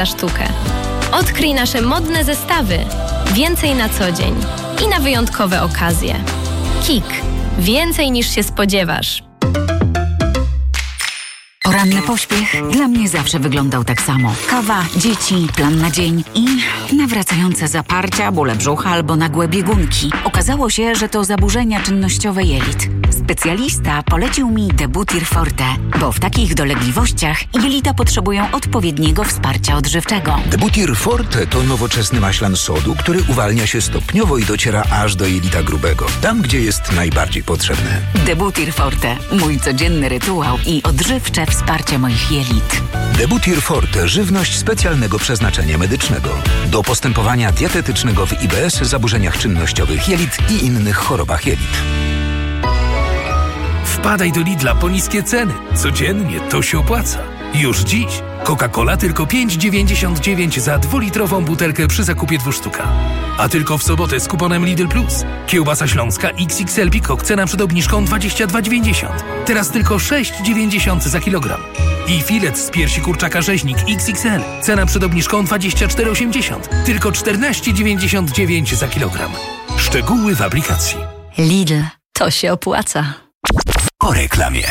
za sztukę. Odkryj nasze modne zestawy. Więcej na co dzień i na wyjątkowe okazje. KiK. Więcej niż się spodziewasz. Poranny pośpiech dla mnie zawsze wyglądał tak samo. Kawa, dzieci, plan na dzień i nawracające zaparcia, bóle brzucha albo nagłe biegunki. Okazało się, że to zaburzenia czynnościowe jelit. Specjalista polecił mi Debutir Forte, bo w takich dolegliwościach jelita potrzebują odpowiedniego wsparcia odżywczego. Debutir Forte to nowoczesny maślan sodu, który uwalnia się stopniowo i dociera aż do jelita grubego, tam gdzie jest najbardziej potrzebny. Debutir Forte, mój codzienny rytuał i odżywcze wsparcie moich jelit. Debutir Forte, żywność specjalnego przeznaczenia medycznego. Do postępowania dietetycznego w IBS, zaburzeniach czynnościowych jelit i innych chorobach jelit. Wpadaj do Lidla po niskie ceny. Codziennie to się opłaca. Już dziś Coca-Cola tylko 5,99 za 2-litrową butelkę przy zakupie 2 sztuka. A tylko w sobotę z kuponem Lidl Plus. Kiełbasa śląska XXL Peacock, cena przed obniżką 22,90. Teraz tylko 6,90 za kilogram. I filet z piersi kurczaka rzeźnik XXL, cena przed obniżką 24,80. Tylko 14,99 za kilogram. Szczegóły w aplikacji. Lidl, to się opłaca. Po reklamie.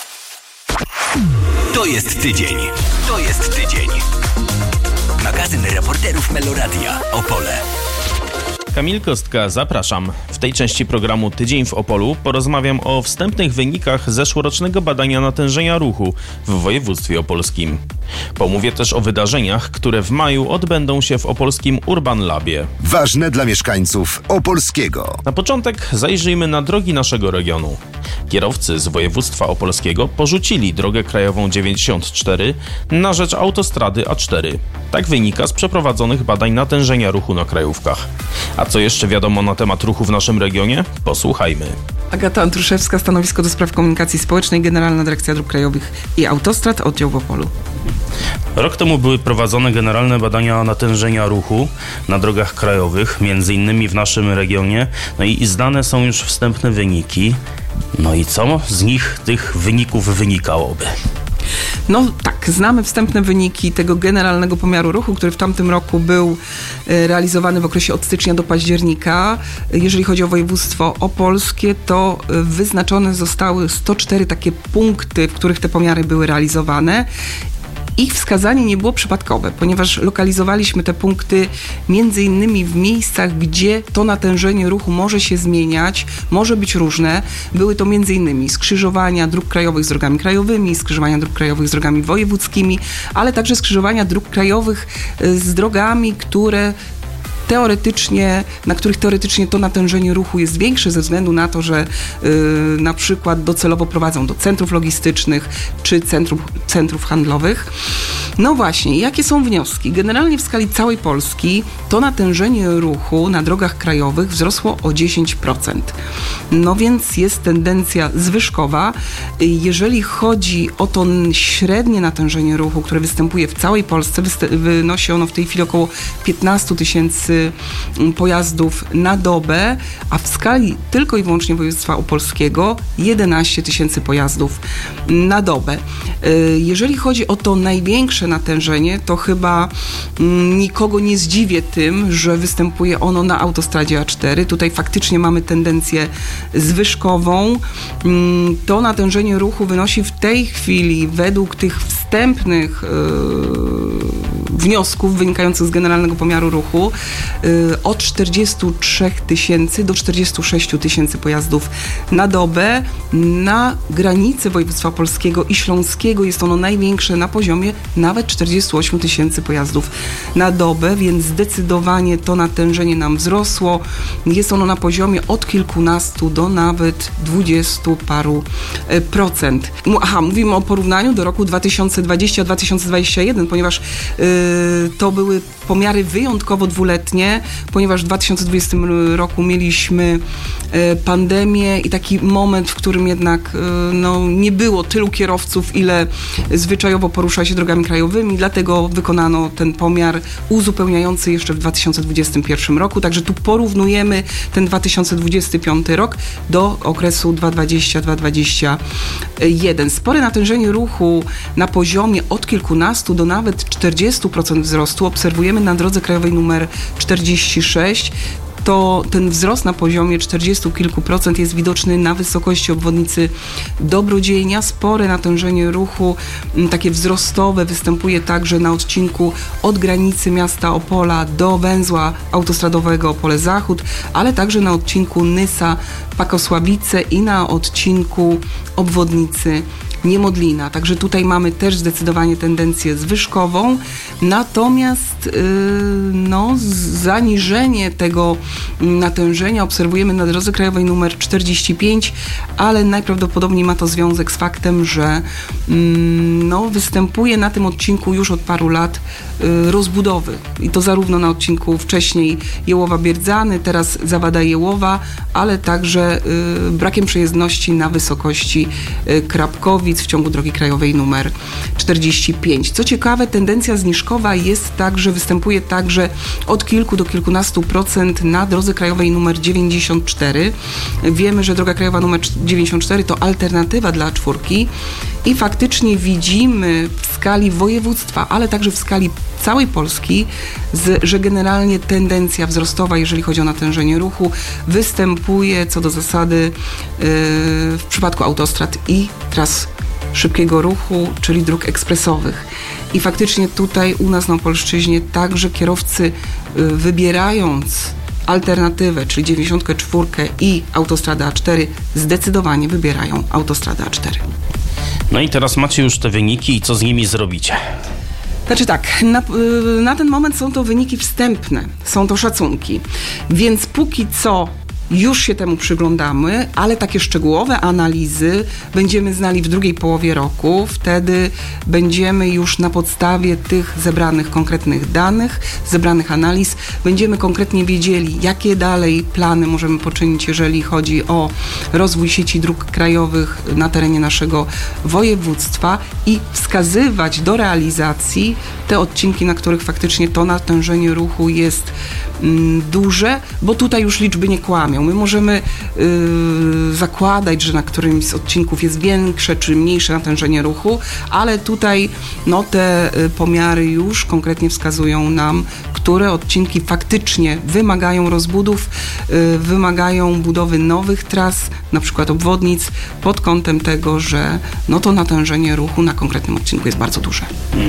To jest tydzień. To jest tydzień. Magazyn reporterów Meloradia. Opole. Kamil Kostka, zapraszam. W tej części programu Tydzień w Opolu porozmawiam o wstępnych wynikach zeszłorocznego badania natężenia ruchu w województwie opolskim. Pomówię też o wydarzeniach, które w maju odbędą się w opolskim Urban Labie. Ważne dla mieszkańców opolskiego. Na początek zajrzyjmy na drogi naszego regionu. Kierowcy z województwa opolskiego porzucili drogę krajową 94 na rzecz autostrady A4. Tak wynika z przeprowadzonych badań natężenia ruchu na krajówkach. A co jeszcze wiadomo na temat ruchu w naszym regionie? Posłuchajmy. Agata Andruszewska, stanowisko do spraw komunikacji społecznej, Generalna Dyrekcja Dróg Krajowych i Autostrad, oddział w Opolu. Rok temu były prowadzone generalne badania natężenia ruchu na drogach krajowych, między innymi w naszym regionie. No i znane są już wstępne wyniki. No i co z nich, tych wyników wynikałoby? No tak, znamy wstępne wyniki tego generalnego pomiaru ruchu, który w tamtym roku był realizowany w okresie od stycznia do października. Jeżeli chodzi o województwo opolskie, to wyznaczone zostały 104 takie punkty, w których te pomiary były realizowane. Ich wskazanie nie było przypadkowe, ponieważ lokalizowaliśmy te punkty między innymi w miejscach, gdzie to natężenie ruchu może się zmieniać, może być różne. Były to między innymi skrzyżowania dróg krajowych z drogami krajowymi, skrzyżowania dróg krajowych z drogami wojewódzkimi, ale także skrzyżowania dróg krajowych z drogami, na których teoretycznie to natężenie ruchu jest większe ze względu na to, że na przykład docelowo prowadzą do centrów logistycznych czy centrów handlowych. No właśnie, jakie są wnioski? Generalnie w skali całej Polski to natężenie ruchu na drogach krajowych wzrosło o 10%. No więc jest tendencja zwyżkowa. Jeżeli chodzi o to średnie natężenie ruchu, które występuje w całej Polsce, wynosi ono w tej chwili około 15 000 pojazdów na dobę, a w skali tylko i wyłącznie województwa opolskiego 11 000 pojazdów na dobę. Jeżeli chodzi o to największe natężenie, to chyba nikogo nie zdziwię tym, że występuje ono na autostradzie A4. Tutaj faktycznie mamy tendencję zwyżkową. To natężenie ruchu wynosi w tej chwili według tych wstępnych wniosków wynikających z generalnego pomiaru ruchu od 43 000 do 46 000 pojazdów na dobę. Na granicy województwa opolskiego i śląskiego jest ono największe na poziomie nawet 48 000 pojazdów na dobę, więc zdecydowanie to natężenie nam wzrosło. Jest ono na poziomie od kilkunastu do nawet 20 paru procent. Mówimy o porównaniu do roku 2020-2021, ponieważ to były pomiary wyjątkowo dwuletnie, ponieważ w 2020 roku mieliśmy pandemię i taki moment, w którym jednak nie było tylu kierowców, ile zwyczajowo porusza się drogami krajowymi, dlatego wykonano ten pomiar uzupełniający jeszcze w 2021 roku, także tu porównujemy ten 2025 rok do okresu 2020-2021. Spore natężenie ruchu na poziomie od kilkunastu do nawet 40 40% wzrostu obserwujemy na drodze krajowej numer 46. To ten wzrost na poziomie 40 kilku procent jest widoczny na wysokości obwodnicy Dobrodziejnia. Spore natężenie ruchu, takie wzrostowe, występuje także na odcinku od granicy miasta Opola do węzła autostradowego Opole Zachód, ale także na odcinku Nysa-Pakosławice i na odcinku obwodnicy Niemodlina. Także tutaj mamy też zdecydowanie tendencję zwyżkową, natomiast zaniżenie tego natężenia obserwujemy na drodze krajowej numer 45, ale najprawdopodobniej ma to związek z faktem, że występuje na tym odcinku już od paru lat rozbudowy. I to zarówno na odcinku wcześniej Jełowa-Bierdzany, teraz Zawada-Jełowa, ale także brakiem przejezdności na wysokości Krapkowic w ciągu drogi krajowej numer 45. Co ciekawe, tendencja zniżkowa występuje także od kilku do kilkunastu procent na drodze krajowej numer 94. Wiemy, że droga krajowa numer 94 to alternatywa dla A4 i faktycznie widzimy w skali województwa, ale także w skali całej Polski, że generalnie tendencja wzrostowa, jeżeli chodzi o natężenie ruchu, występuje co do zasady w przypadku autostrad i tras szybkiego ruchu, czyli dróg ekspresowych. I faktycznie tutaj u nas na Opolszczyźnie także kierowcy, wybierając alternatywę, czyli 94 i autostradę A4, zdecydowanie wybierają autostradę A4. No i teraz macie już te wyniki i co z nimi zrobicie? Znaczy tak, na ten moment są to wyniki wstępne, są to szacunki, więc póki co już się temu przyglądamy, ale takie szczegółowe analizy będziemy znali w drugiej połowie roku. Wtedy będziemy już na podstawie tych zebranych konkretnych danych, zebranych analiz, będziemy konkretnie wiedzieli, jakie dalej plany możemy poczynić, jeżeli chodzi o rozwój sieci dróg krajowych na terenie naszego województwa i wskazywać do realizacji te odcinki, na których faktycznie to natężenie ruchu jest duże, bo tutaj już liczby nie kłamią. My możemy zakładać, że na którymś z odcinków jest większe czy mniejsze natężenie ruchu, ale tutaj te pomiary już konkretnie wskazują nam, które odcinki faktycznie wymagają rozbudów, wymagają budowy nowych tras, na przykład obwodnic, pod kątem tego, że to natężenie ruchu na konkretnym odcinku jest bardzo duże.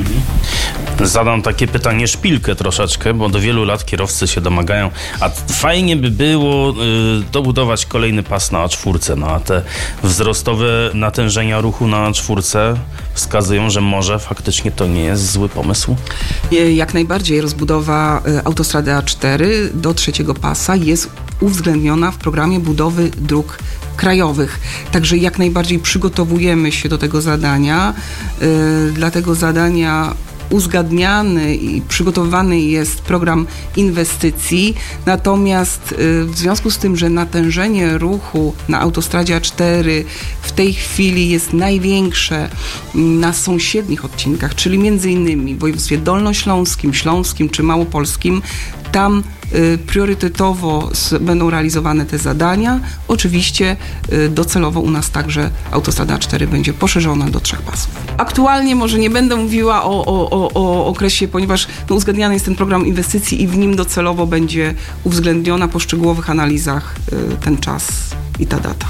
Zadam takie pytanie szpilkę troszeczkę, bo do wielu lat kierowcy się domagają, a fajnie by było dobudować kolejny pas na A4, a te wzrostowe natężenia ruchu na A4 wskazują, że może faktycznie to nie jest zły pomysł? Jak najbardziej rozbudowa autostrady A4 do trzeciego pasa jest uwzględniona w programie budowy dróg krajowych. Także jak najbardziej przygotowujemy się do tego zadania. Dla tego zadania uzgadniany i przygotowywany jest program inwestycji, natomiast w związku z tym, że natężenie ruchu na autostradzie A4 w tej chwili jest największe na sąsiednich odcinkach, czyli między innymi w województwie dolnośląskim, śląskim czy małopolskim, tam priorytetowo będą realizowane te zadania. Oczywiście docelowo u nas także autostrada A4 będzie poszerzona do 3 pasów. Aktualnie może nie będę mówiła o okresie, ponieważ uzgadniany jest ten program inwestycji i w nim docelowo będzie uwzględniona po szczegółowych analizach ten czas i ta data.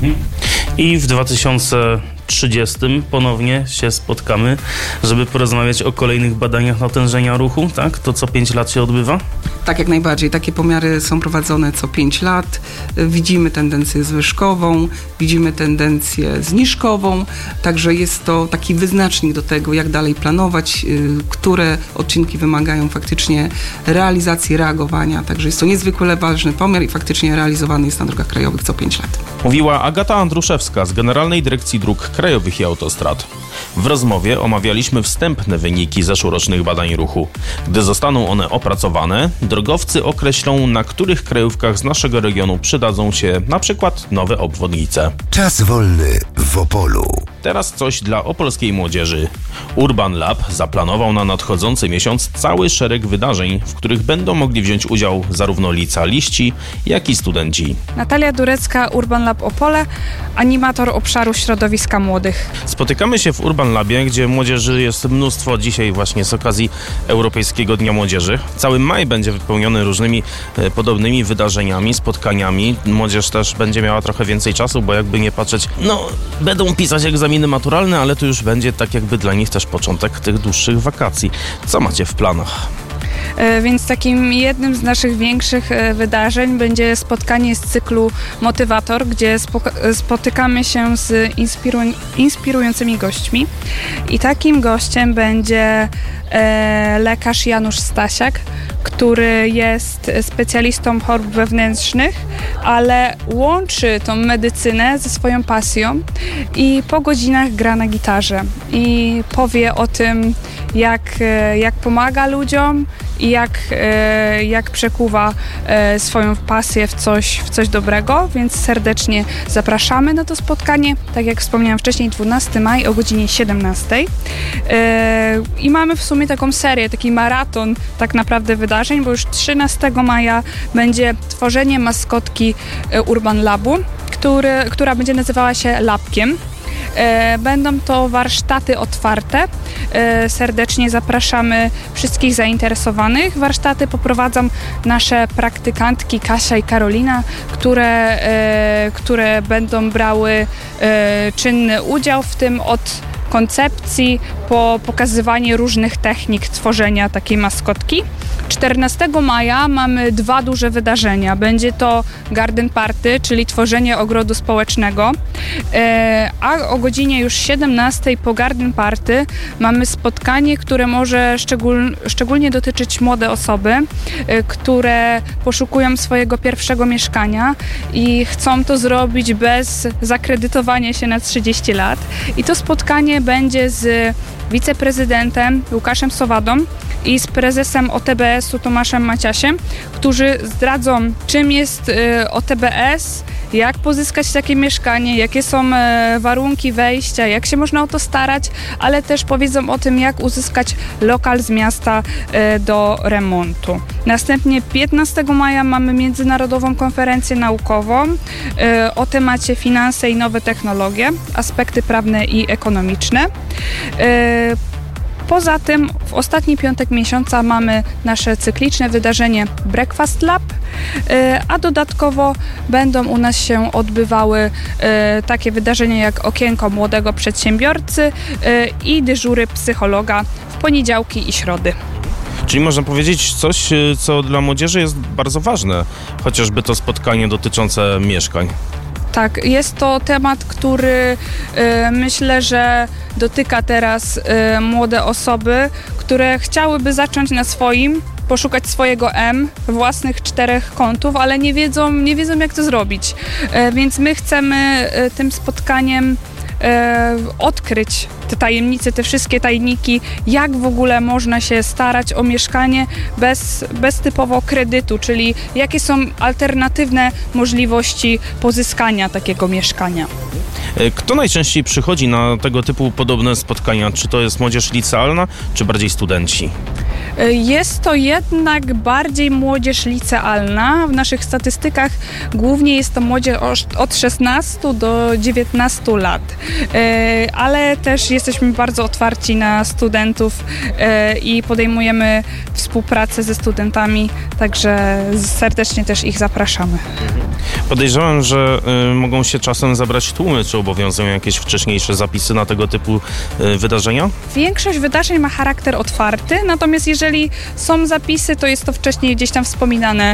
I w 2030 ponownie się spotkamy, żeby porozmawiać o kolejnych badaniach natężenia ruchu, tak? To co 5 lat się odbywa? Tak, jak najbardziej. Takie pomiary są prowadzone co 5 lat. Widzimy tendencję zwyżkową, widzimy tendencję zniżkową, także jest to taki wyznacznik do tego, jak dalej planować, które odcinki wymagają faktycznie realizacji, reagowania. Także jest to niezwykle ważny pomiar i faktycznie realizowany jest na drogach krajowych co 5 lat. Mówiła Agata Andruszewska z Generalnej Dyrekcji Dróg Krajowych i Autostrad. W rozmowie omawialiśmy wstępne wyniki zeszłorocznych badań ruchu. Gdy zostaną one opracowane, drogowcy określą, na których krajówkach z naszego regionu przydadzą się na przykład nowe obwodnice. Czas wolny w Opolu. Teraz coś dla opolskiej młodzieży. Urban Lab zaplanował na nadchodzący miesiąc cały szereg wydarzeń, w których będą mogli wziąć udział zarówno licealiści, jak i studenci. Natalia Durecka, Urban Lab Opole, animator obszaru środowiska młodych. Spotykamy się w Urban Labie, gdzie młodzieży jest mnóstwo dzisiaj właśnie z okazji Europejskiego Dnia Młodzieży. Cały maj będzie wypełniony różnymi podobnymi wydarzeniami, spotkaniami. Młodzież też będzie miała trochę więcej czasu, bo jakby nie patrzeć, będą pisać egzaminy maturalne, ale to już będzie tak jakby dla nich też początek tych dłuższych wakacji. Co macie w planach? Więc takim jednym z naszych większych wydarzeń będzie spotkanie z cyklu Motywator, gdzie spotykamy się z inspirującymi gośćmi. I takim gościem będzie lekarz Janusz Stasiak, który jest specjalistą chorób wewnętrznych, ale łączy tą medycynę ze swoją pasją i po godzinach gra na gitarze i powie o tym, jak pomaga ludziom i jak przekuwa swoją pasję w coś dobrego, więc serdecznie zapraszamy na to spotkanie. Tak jak wspomniałam wcześniej, 12 maja o godzinie 17. I mamy w sumie taką serię, taki maraton tak naprawdę wydarzeń, bo już 13 maja będzie tworzenie maskotki Urban Labu, która będzie nazywała się Labkiem. Będą to warsztaty otwarte. Serdecznie zapraszamy wszystkich zainteresowanych. Warsztaty poprowadzą nasze praktykantki Kasia i Karolina, które będą brały czynny udział w tym od koncepcji po pokazywanie różnych technik tworzenia takiej maskotki. 14 maja mamy 2 duże wydarzenia. Będzie to Garden Party, czyli tworzenie ogrodu społecznego, a o godzinie już 17 po Garden Party mamy spotkanie, które może szczególnie dotyczyć młode osoby, które poszukują swojego pierwszego mieszkania i chcą to zrobić bez zakredytowania się na 30 lat. I to spotkanie będzie z wiceprezydentem Łukaszem Sowadą i z prezesem OTBS-u Tomaszem Maciasiem, którzy zdradzą, czym jest OTBS, jak pozyskać takie mieszkanie, jakie są warunki wejścia, jak się można o to starać, ale też powiedzą o tym, jak uzyskać lokal z miasta do remontu. Następnie 15 maja mamy międzynarodową konferencję naukową o temacie finanse i nowe technologie, aspekty prawne i ekonomiczne. Poza tym w ostatni piątek miesiąca mamy nasze cykliczne wydarzenie Breakfast Lab, a dodatkowo będą u nas się odbywały takie wydarzenia jak okienko młodego przedsiębiorcy i dyżury psychologa w poniedziałki i środy. Czyli można powiedzieć coś, co dla młodzieży jest bardzo ważne, chociażby to spotkanie dotyczące mieszkań. Tak, jest to temat, który myślę, że dotyka teraz młode osoby, które chciałyby zacząć na swoim, poszukać swojego własnych 4 kątów, ale nie wiedzą jak to zrobić. Więc my chcemy tym spotkaniem odkryć te tajemnice, te wszystkie tajniki, jak w ogóle można się starać o mieszkanie bez typowo kredytu, czyli jakie są alternatywne możliwości pozyskania takiego mieszkania. Kto najczęściej przychodzi na tego typu podobne spotkania? Czy to jest młodzież licealna, czy bardziej studenci? Jest to jednak bardziej młodzież licealna. W naszych statystykach głównie jest to młodzież od 16 do 19 lat. Ale też jesteśmy bardzo otwarci na studentów i podejmujemy współpracę ze studentami, także serdecznie też ich zapraszamy. Podejrzewam, że mogą się czasem zebrać tłumy, czy obowiązują jakieś wcześniejsze zapisy na tego typu wydarzenia? Większość wydarzeń ma charakter otwarty, natomiast jeżeli są zapisy, to jest to wcześniej gdzieś tam wspominane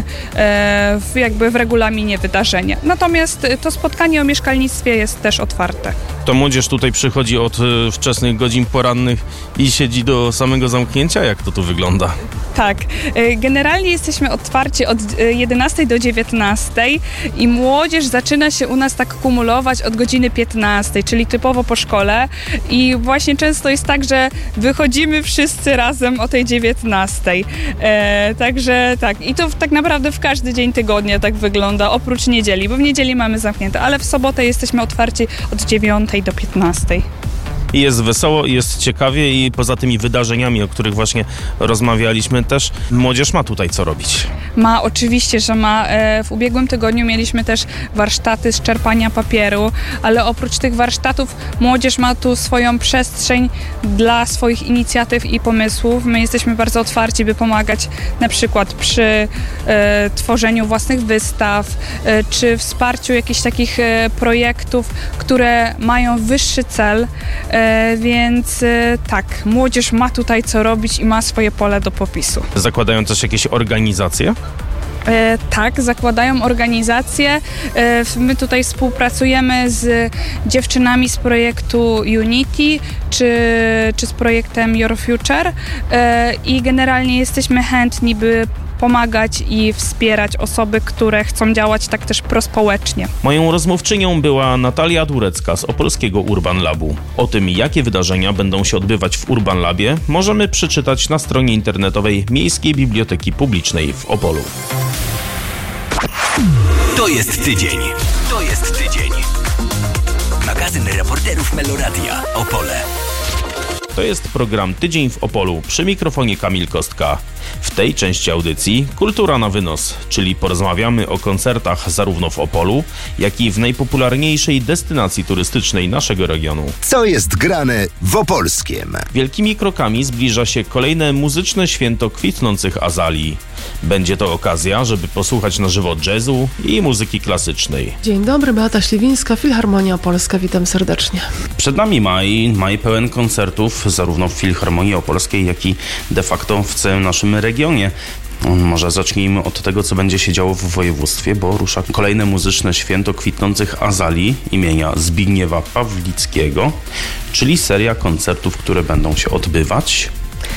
w regulaminie wydarzenia. Natomiast to spotkanie o mieszkalnictwie jest też otwarte. To młodzież tutaj przychodzi od wczesnych godzin porannych i siedzi do samego zamknięcia? Jak to tu wygląda? Tak. Generalnie jesteśmy otwarci od 11 do 19 i młodzież zaczyna się u nas tak kumulować od godziny 15, czyli typowo po szkole i właśnie często jest tak, że wychodzimy wszyscy razem o tej 19. Także tak. I to tak naprawdę w każdy dzień tygodnia tak wygląda, oprócz niedzieli, bo w niedzieli mamy zamknięte, ale w sobotę jesteśmy otwarci od 9 10 do 15. I jest wesoło, i jest ciekawie i poza tymi wydarzeniami, o których właśnie rozmawialiśmy też, młodzież ma tutaj co robić. Ma, oczywiście, że ma. W ubiegłym tygodniu mieliśmy też warsztaty z czerpania papieru, ale oprócz tych warsztatów młodzież ma tu swoją przestrzeń dla swoich inicjatyw i pomysłów. My jesteśmy bardzo otwarci, by pomagać na przykład przy tworzeniu własnych wystaw, czy wsparciu jakichś takich projektów, które mają wyższy cel. Więc tak, młodzież ma tutaj co robić i ma swoje pole do popisu. Zakładają też jakieś organizacje? Tak, zakładają organizacje. My tutaj współpracujemy z dziewczynami z projektu Unity czy z projektem Your Future i generalnie jesteśmy chętni, by pomagać i wspierać osoby, które chcą działać tak też prospołecznie. Moją rozmówczynią była Natalia Durecka z Opolskiego Urban Labu. O tym, jakie wydarzenia będą się odbywać w Urban Labie, możemy przeczytać na stronie internetowej Miejskiej Biblioteki Publicznej w Opolu. To jest tydzień. To jest tydzień. Magazyn reporterów Meloradia Opole. To jest program Tydzień w Opolu. Przy mikrofonie Kamil Kostka. W tej części audycji Kultura na wynos, czyli porozmawiamy o koncertach zarówno w Opolu, jak i w najpopularniejszej destynacji turystycznej naszego regionu. Co jest grane w Opolskiem? Wielkimi krokami zbliża się kolejne muzyczne święto kwitnących azalii. Będzie to okazja, żeby posłuchać na żywo jazzu i muzyki klasycznej. Dzień dobry, Beata Śliwińska, Filharmonia Opolska, witam serdecznie. Przed nami maj pełen koncertów zarówno w Filharmonii Opolskiej, jak i de facto w całym naszym regionie. Może zacznijmy od tego, co będzie się działo w województwie, bo rusza kolejne muzyczne święto kwitnących azalii imienia Zbigniewa Pawlickiego, czyli seria koncertów, które będą się odbywać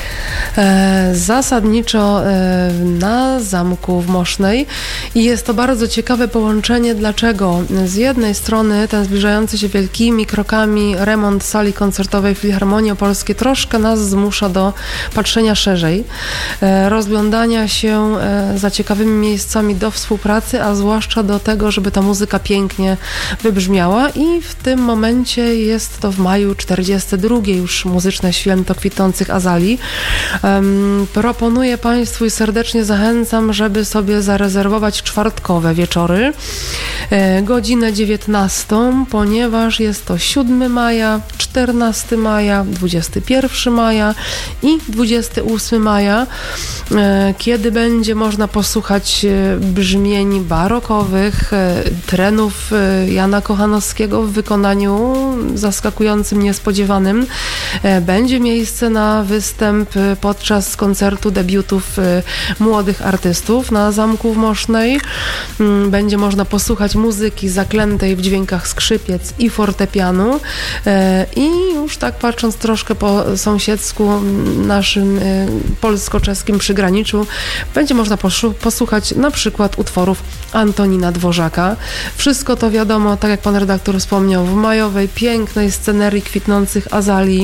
zasadniczo na zamku w Mosznej i jest to bardzo ciekawe połączenie. Dlaczego? Z jednej strony ten zbliżający się wielkimi krokami remont sali koncertowej Filharmonii Opolskiej troszkę nas zmusza do patrzenia szerzej, rozglądania się za ciekawymi miejscami do współpracy, a zwłaszcza do tego, żeby ta muzyka pięknie wybrzmiała i w tym momencie jest to w maju 42. już muzyczne święto kwitnących azalii. Proponuję Państwu i serdecznie zachęcam, żeby sobie zarezerwować czwartkowe wieczory, godzinę 19, ponieważ jest to 7 maja, 14 maja, 21 maja i 28 maja, kiedy będzie można posłuchać brzmień barokowych, trenów Jana Kochanowskiego w wykonaniu zaskakującym, niespodziewanym. Będzie miejsce na występ podczas koncertu debiutów młodych artystów na Zamku w Mosznej. Będzie można posłuchać muzyki zaklętej w dźwiękach skrzypiec i fortepianu. I już tak patrząc troszkę po sąsiedzku naszym polsko-czeskim przygraniczu, będzie można posłuchać na przykład utworów Antonina Dworzaka. Wszystko to wiadomo, tak jak pan redaktor wspomniał, w majowej, pięknej scenerii kwitnących azalii,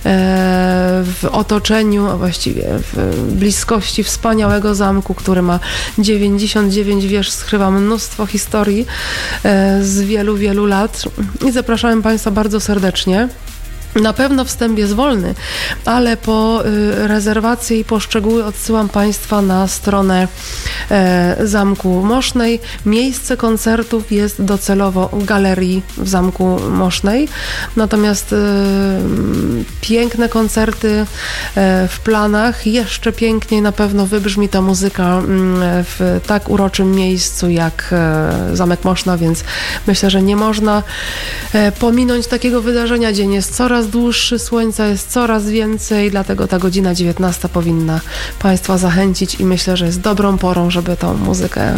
w otoczeniu, a właściwie w bliskości wspaniałego zamku, który ma 99 wież, skrywa mnóstwo historii z wielu, wielu lat i zapraszamy Państwa bardzo serdecznie. Na pewno wstęp jest wolny, ale po rezerwację i po szczegóły odsyłam Państwa na stronę Zamku Mosznej. Miejsce koncertów jest docelowo w galerii w Zamku Mosznej. Natomiast piękne koncerty w planach. Jeszcze piękniej na pewno wybrzmi ta muzyka w tak uroczym miejscu jak Zamek Moszna, więc myślę, że nie można pominąć takiego wydarzenia. Dzień jest coraz dłuższy, słońca jest coraz więcej, dlatego ta godzina 19 powinna Państwa zachęcić i myślę, że jest dobrą porą, żeby tą muzykę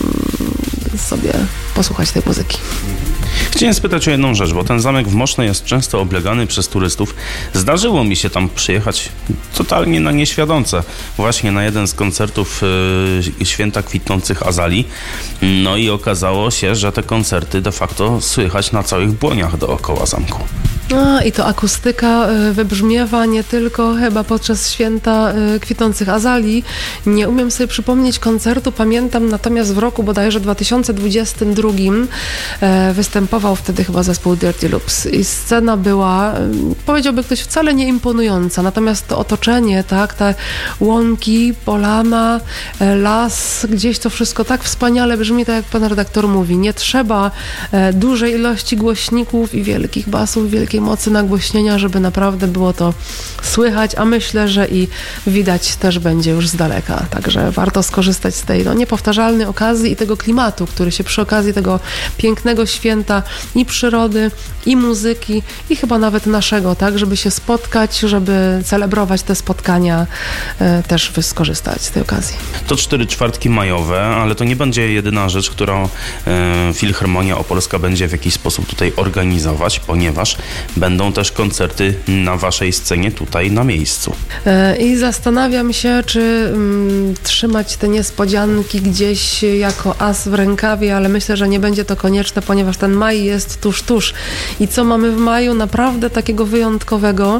sobie posłuchać tej muzyki. Chciałem spytać o jedną rzecz, bo ten zamek w Mosznej jest często oblegany przez turystów. Zdarzyło mi się tam przyjechać totalnie na nieświadomce, właśnie na jeden z koncertów Święta Kwitnących Azalii. No i okazało się, że te koncerty de facto słychać na całych błoniach dookoła zamku. I to akustyka wybrzmiewa nie tylko chyba podczas święta kwitnących azalii. Nie umiem sobie przypomnieć koncertu, pamiętam natomiast w roku bodajże 2022 występował wtedy chyba zespół Dirty Loops i scena była, powiedziałby ktoś, wcale nie imponująca, natomiast to otoczenie, tak, te łąki, polana, las, gdzieś to wszystko tak wspaniale brzmi, tak jak pan redaktor mówi. Nie trzeba dużej ilości głośników i wielkich basów, wielkiej mocy nagłośnienia, żeby naprawdę było to słychać, a myślę, że i widać też będzie już z daleka. Także warto skorzystać z tej niepowtarzalnej okazji i tego klimatu, który się przy okazji tego pięknego święta i przyrody, i muzyki, i chyba nawet naszego, tak, żeby się spotkać, żeby celebrować te spotkania, też skorzystać z tej okazji. To 4 czwartki majowe, ale to nie będzie jedyna rzecz, którą Filharmonia Opolska będzie w jakiś sposób tutaj organizować, ponieważ będą też koncerty na waszej scenie tutaj na miejscu. I zastanawiam się, czy trzymać te niespodzianki gdzieś jako as w rękawie, ale myślę, że nie będzie to konieczne, ponieważ ten maj jest tuż. I co mamy w maju naprawdę takiego wyjątkowego?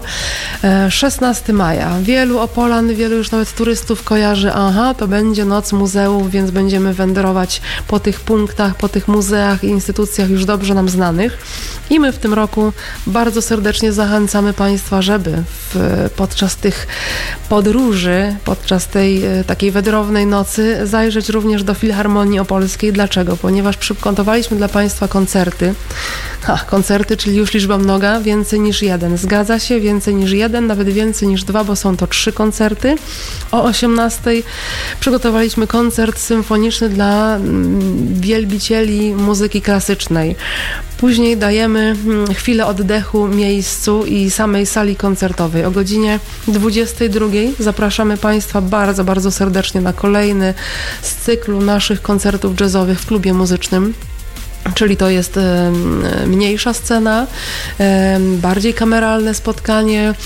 16 maja. Wielu Opolan, wielu już nawet turystów kojarzy, to będzie Noc Muzeów, więc będziemy wędrować po tych punktach, po tych muzeach i instytucjach już dobrze nam znanych. I my w tym roku bardzo serdecznie zachęcamy Państwa, żeby podczas tych podróży, podczas tej takiej wędrownej nocy zajrzeć również do Filharmonii Opolskiej. Dlaczego? Ponieważ przygotowaliśmy dla Państwa koncerty. Koncerty, czyli już liczba mnoga, więcej niż jeden. Zgadza się, więcej niż jeden, nawet więcej niż 2, bo są to 3 koncerty. O 18:00 przygotowaliśmy koncert symfoniczny dla wielbicieli muzyki klasycznej. Później dajemy chwilę oddechu miejscu i samej sali koncertowej. O godzinie 22:00 zapraszamy Państwa bardzo, bardzo serdecznie na kolejny z cyklu naszych koncertów jazzowych w klubie muzycznym. Czyli to jest mniejsza scena, bardziej kameralne spotkanie.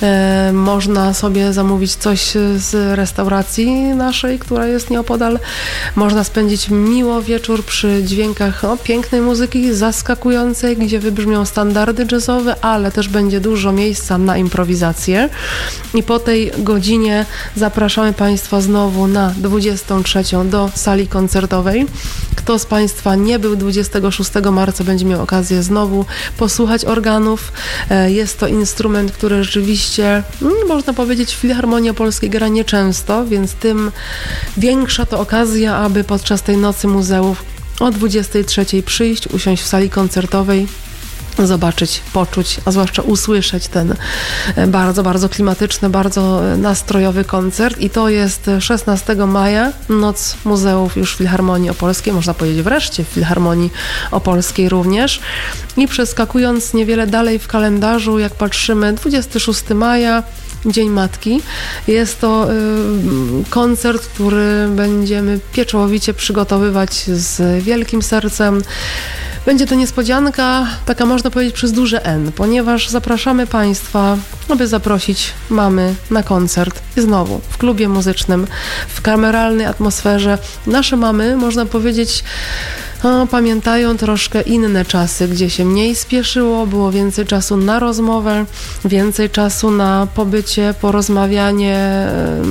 Można sobie zamówić coś z restauracji naszej, która jest nieopodal. Można spędzić miło wieczór przy dźwiękach pięknej muzyki, zaskakującej, gdzie wybrzmią standardy jazzowe, ale też będzie dużo miejsca na improwizację. I po tej godzinie zapraszamy Państwa znowu na 23:00 do sali koncertowej. Kto z Państwa nie był 26 marca, będzie miał okazję znowu posłuchać organów. Jest to instrument, który rzeczywiście, można powiedzieć, w Filharmonii Opolskiej gra nieczęsto, więc tym większa to okazja, aby podczas tej Nocy Muzeów o 23:00 przyjść, usiąść w sali koncertowej, zobaczyć, poczuć, a zwłaszcza usłyszeć ten bardzo, bardzo klimatyczny, bardzo nastrojowy koncert. I to jest 16 maja, Noc Muzeów już w Filharmonii Opolskiej, można powiedzieć wreszcie w Filharmonii Opolskiej również. I przeskakując niewiele dalej w kalendarzu, jak patrzymy, 26 maja, Dzień Matki. Jest to koncert, który będziemy pieczołowicie przygotowywać z wielkim sercem. Będzie to niespodzianka, taka można powiedzieć przez duże N, ponieważ zapraszamy Państwa, aby zaprosić mamy na koncert i znowu w klubie muzycznym, w kameralnej atmosferze. Nasze mamy, można powiedzieć, pamiętają troszkę inne czasy, gdzie się mniej spieszyło, było więcej czasu na rozmowę, więcej czasu na pobycie, porozmawianie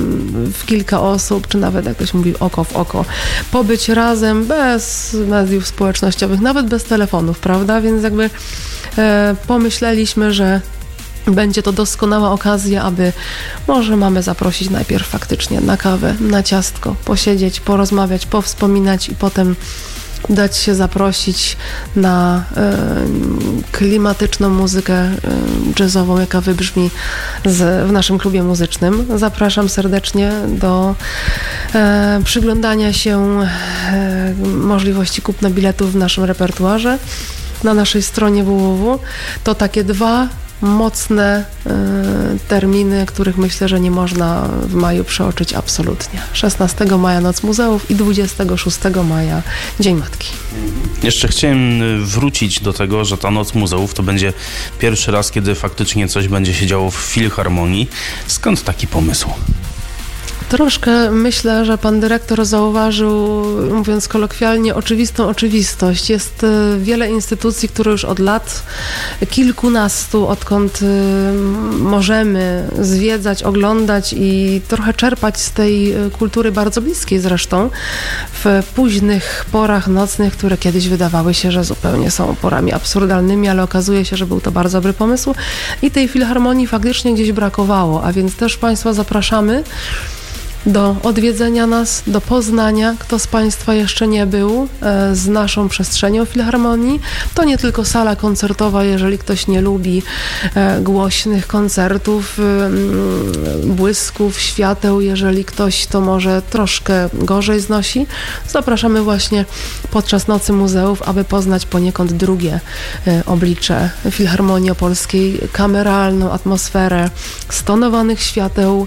w kilka osób, czy nawet, jak ktoś mówi, oko w oko. Pobyć razem bez mediów społecznościowych, nawet bez telefonów, prawda? Więc jakby pomyśleliśmy, że będzie to doskonała okazja, aby może mamy zaprosić najpierw faktycznie na kawę, na ciastko, posiedzieć, porozmawiać, powspominać i potem dać się zaprosić na klimatyczną muzykę jazzową, jaka wybrzmi w naszym klubie muzycznym. Zapraszam serdecznie do przyglądania się możliwości kupna biletów w naszym repertuarze na naszej stronie www. To takie 2 mocne terminy, których myślę, że nie można w maju przeoczyć absolutnie. 16 maja Noc Muzeów i 26 maja Dzień Matki. Jeszcze chciałem wrócić do tego, że ta Noc Muzeów to będzie pierwszy raz, kiedy faktycznie coś będzie się działo w Filharmonii. Skąd taki pomysł? Troszkę myślę, że pan dyrektor zauważył, mówiąc kolokwialnie, oczywistą oczywistość. Jest wiele instytucji, które już od lat kilkunastu, odkąd możemy zwiedzać, oglądać i trochę czerpać z tej kultury bardzo bliskiej zresztą, w późnych porach nocnych, które kiedyś wydawały się, że zupełnie są porami absurdalnymi, ale okazuje się, że był to bardzo dobry pomysł i tej filharmonii faktycznie gdzieś brakowało, a więc też Państwa zapraszamy do odwiedzenia nas, do poznania. Kto z Państwa jeszcze nie był z naszą przestrzenią filharmonii, to nie tylko sala koncertowa, jeżeli ktoś nie lubi głośnych koncertów, błysków, świateł, jeżeli ktoś to może troszkę gorzej znosi. Zapraszamy właśnie podczas Nocy Muzeów, aby poznać poniekąd drugie oblicze Filharmonii Opolskiej, kameralną atmosferę stonowanych świateł,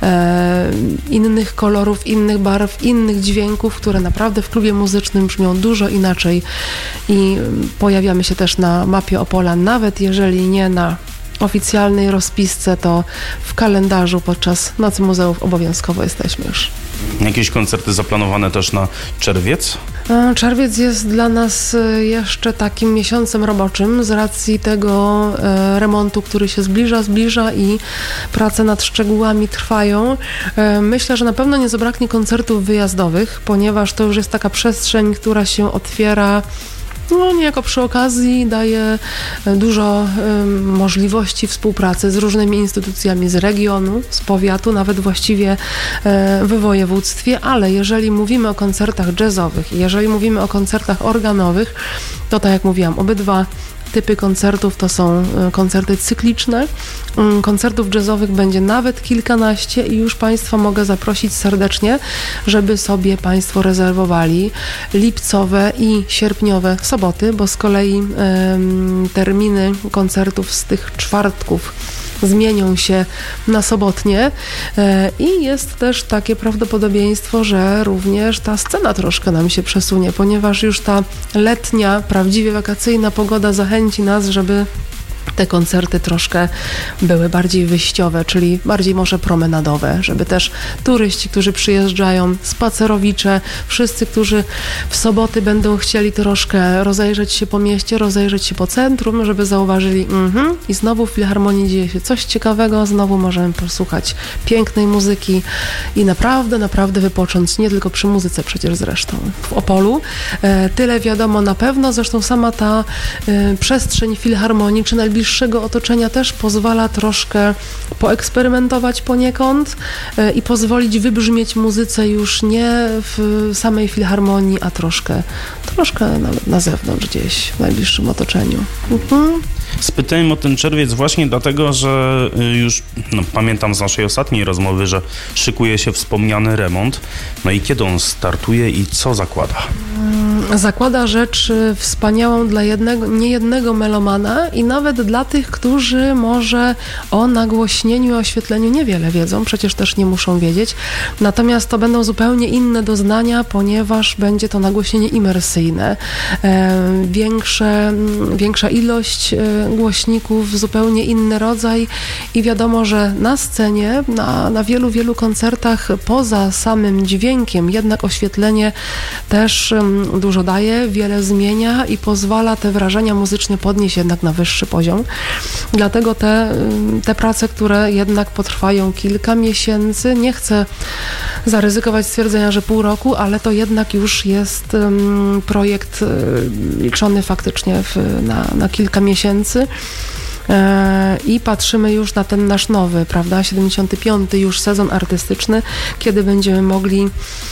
innych kolorów, innych barw, innych dźwięków, które naprawdę w klubie muzycznym brzmią dużo inaczej i pojawiamy się też na mapie Opola, nawet jeżeli nie na oficjalnej rozpisce, to w kalendarzu podczas Nocy Muzeów obowiązkowo jesteśmy już. Jakieś koncerty zaplanowane też na czerwiec? Czerwiec jest dla nas jeszcze takim miesiącem roboczym z racji tego remontu, który się zbliża i prace nad szczegółami trwają. Myślę, że na pewno nie zabraknie koncertów wyjazdowych, ponieważ to już jest taka przestrzeń, która się otwiera niejako przy okazji, daje dużo możliwości współpracy z różnymi instytucjami z regionu, z powiatu, nawet właściwie w województwie, ale jeżeli mówimy o koncertach jazzowych, jeżeli mówimy o koncertach organowych, to tak jak mówiłam, obydwa typy koncertów to są koncerty cykliczne. Koncertów jazzowych będzie nawet kilkanaście i już Państwa mogę zaprosić serdecznie, żeby sobie Państwo rezerwowali lipcowe i sierpniowe soboty, bo z kolei terminy koncertów z tych czwartków zmienią się na sobotnie i jest też takie prawdopodobieństwo, że również ta scena troszkę nam się przesunie, ponieważ już ta letnia, prawdziwie wakacyjna pogoda zachęci nas, żeby te koncerty troszkę były bardziej wyjściowe, czyli bardziej może promenadowe, żeby też turyści, którzy przyjeżdżają, spacerowicze, wszyscy, którzy w soboty będą chcieli troszkę rozejrzeć się po mieście, rozejrzeć się po centrum, żeby zauważyli i znowu w Filharmonii dzieje się coś ciekawego, znowu możemy posłuchać pięknej muzyki i naprawdę wypocząć, nie tylko przy muzyce przecież zresztą. W Opolu tyle wiadomo na pewno, zresztą sama ta przestrzeń Filharmonii, czy najbliższego otoczenia też pozwala troszkę poeksperymentować poniekąd i pozwolić wybrzmieć muzyce już nie w samej Filharmonii, a troszkę nawet na zewnątrz gdzieś w najbliższym otoczeniu. Spytałem o ten czerwiec właśnie dlatego, że już pamiętam z naszej ostatniej rozmowy, że szykuje się wspomniany remont. No i kiedy on startuje i co zakłada? Zakłada rzecz wspaniałą dla niejednego melomana i nawet dla tych, którzy może o nagłośnieniu i oświetleniu niewiele wiedzą, przecież też nie muszą wiedzieć. Natomiast to będą zupełnie inne doznania, ponieważ będzie to nagłośnienie imersyjne. Większa ilość głośników, zupełnie inny rodzaj i wiadomo, że na scenie, na wielu koncertach poza samym dźwiękiem, jednak oświetlenie też dużo daje, wiele zmienia i pozwala te wrażenia muzyczne podnieść jednak na wyższy poziom. Dlatego te prace, które jednak potrwają kilka miesięcy, nie chcę zaryzykować stwierdzenia, że pół roku, ale to jednak już jest projekt liczony faktycznie na kilka miesięcy. I patrzymy już na ten nasz nowy, prawda, 75. już sezon artystyczny, kiedy będziemy mogli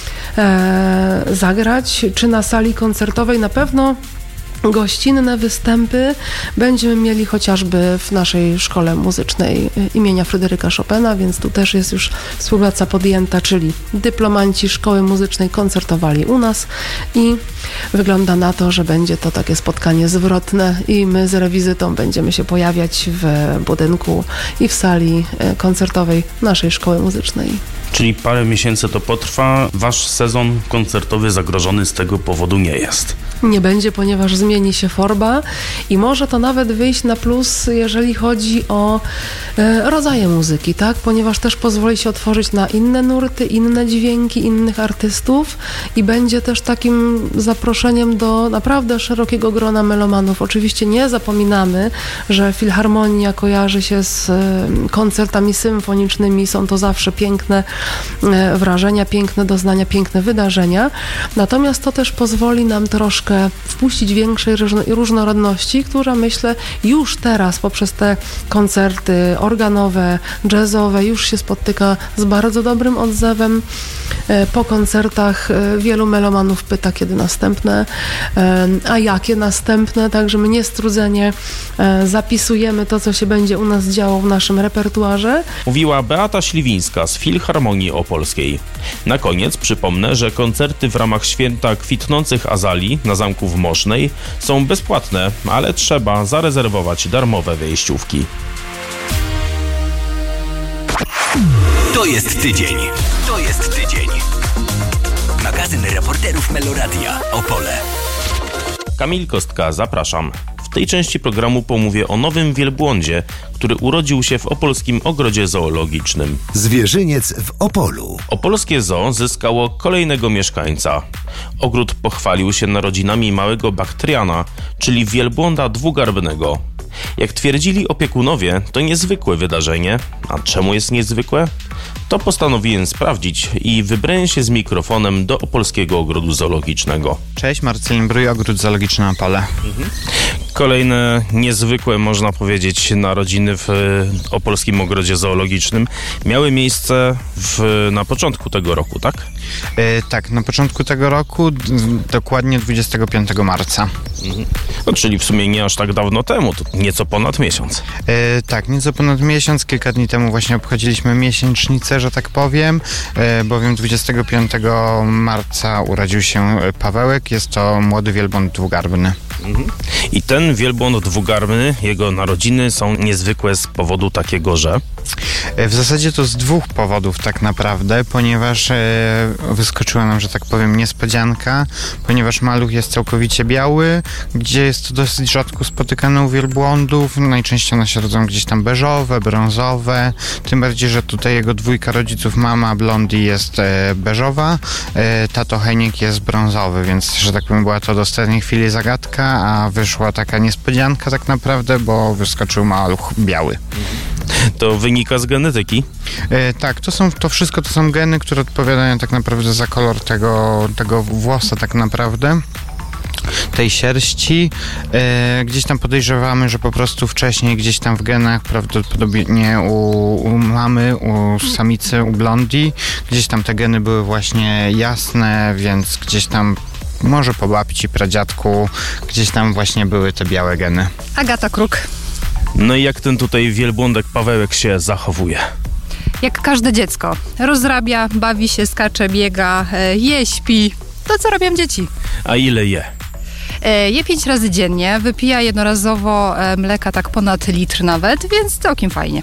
zagrać, czy na sali koncertowej, na pewno gościnne występy będziemy mieli chociażby w naszej szkole muzycznej imienia Fryderyka Chopina, więc tu też jest już współpraca podjęta, czyli dyplomanci szkoły muzycznej koncertowali u nas i wygląda na to, że będzie to takie spotkanie zwrotne i my z rewizytą będziemy się pojawiać w budynku i w sali koncertowej naszej szkoły muzycznej. Czyli parę miesięcy to potrwa. Wasz sezon koncertowy zagrożony z tego powodu nie jest. Nie będzie, ponieważ zmieni się forma i może to nawet wyjść na plus, jeżeli chodzi o rodzaje muzyki, tak? Ponieważ też pozwoli się otworzyć na inne nurty, inne dźwięki, innych artystów i będzie też takim zaproszeniem do naprawdę szerokiego grona melomanów. Oczywiście nie zapominamy, że filharmonia kojarzy się z koncertami symfonicznymi, są to zawsze piękne wrażenia, piękne doznania, piękne wydarzenia. Natomiast to też pozwoli nam troszkę wpuścić większej różnorodności, która myślę już teraz poprzez te koncerty organowe, jazzowe już się spotyka z bardzo dobrym odzewem. Po koncertach wielu melomanów pyta, kiedy następne, a jakie następne, także my niestrudzenie zapisujemy to, co się będzie u nas działo w naszym repertuarze. Mówiła Beata Śliwińska z Filharmonii Opolskiej. Na koniec przypomnę, że koncerty w ramach Święta Kwitnących Azalii na Zamku w Mosznej są bezpłatne, ale trzeba zarezerwować darmowe wejściówki. To jest tydzień. To jest tydzień. Magazyn reporterów Meloradia Opole. Kamil Kostka, zapraszam. W tej części programu pomówię o nowym wielbłądzie, który urodził się w opolskim ogrodzie zoologicznym. Zwierzyniec w Opolu. Opolskie zoo zyskało kolejnego mieszkańca. Ogród pochwalił się narodzinami małego baktriana, czyli wielbłąda dwugarbnego. Jak twierdzili opiekunowie, to niezwykłe wydarzenie. A czemu jest niezwykłe? To postanowiłem sprawdzić i wybrałem się z mikrofonem do Opolskiego Ogrodu Zoologicznego. Cześć, Marcelin Brój, Ogród Zoologiczny Opole. Kolejne niezwykłe, można powiedzieć, narodziny w Opolskim Ogrodzie Zoologicznym miały miejsce na początku tego roku, tak? Tak, na początku tego roku, dokładnie 25 marca. No, czyli w sumie nie aż tak dawno temu, to nieco ponad miesiąc. Tak, nieco ponad miesiąc. Kilka dni temu właśnie obchodziliśmy miesięcznicę, że tak powiem, bowiem 25 marca urodził się Pawełek. Jest to młody wielbłąd dwugarbny. I ten wielbłąd dwugarbny, jego narodziny są niezwykłe z powodu takiego, że... W zasadzie to z dwóch powodów tak naprawdę, ponieważ wyskoczyła nam, że tak powiem, niespodzianka, ponieważ maluch jest całkowicie biały, gdzie jest to dosyć rzadko spotykane u wielbłądów. Najczęściej one się rodzą gdzieś tam beżowe, brązowe, tym bardziej, że tutaj jego dwójka rodziców, mama Blondi jest beżowa, tato Heniek jest brązowy, więc, że tak powiem, była to do ostatniej chwili zagadka, a wyszła taka niespodzianka tak naprawdę, bo wyskoczył maluch biały. To wynika z genetyki? Tak, to wszystko to są geny, które odpowiadają tak naprawdę za kolor tego włosa tak naprawdę, tej sierści. Gdzieś tam podejrzewamy, że po prostu wcześniej gdzieś tam w genach, prawdopodobnie u mamy, u samicy, u Blondi, gdzieś tam te geny były właśnie jasne, więc gdzieś tam może po babci, pradziadku, gdzieś tam właśnie były te białe geny. Agata Kruk. No i jak ten tutaj wielbłądek Pawełek się zachowuje? Jak każde dziecko. Rozrabia, bawi się, skacze, biega, je, śpi. To, co robią dzieci. A ile je? Je 5 razy dziennie, wypija jednorazowo mleka tak ponad litr nawet, więc całkiem fajnie.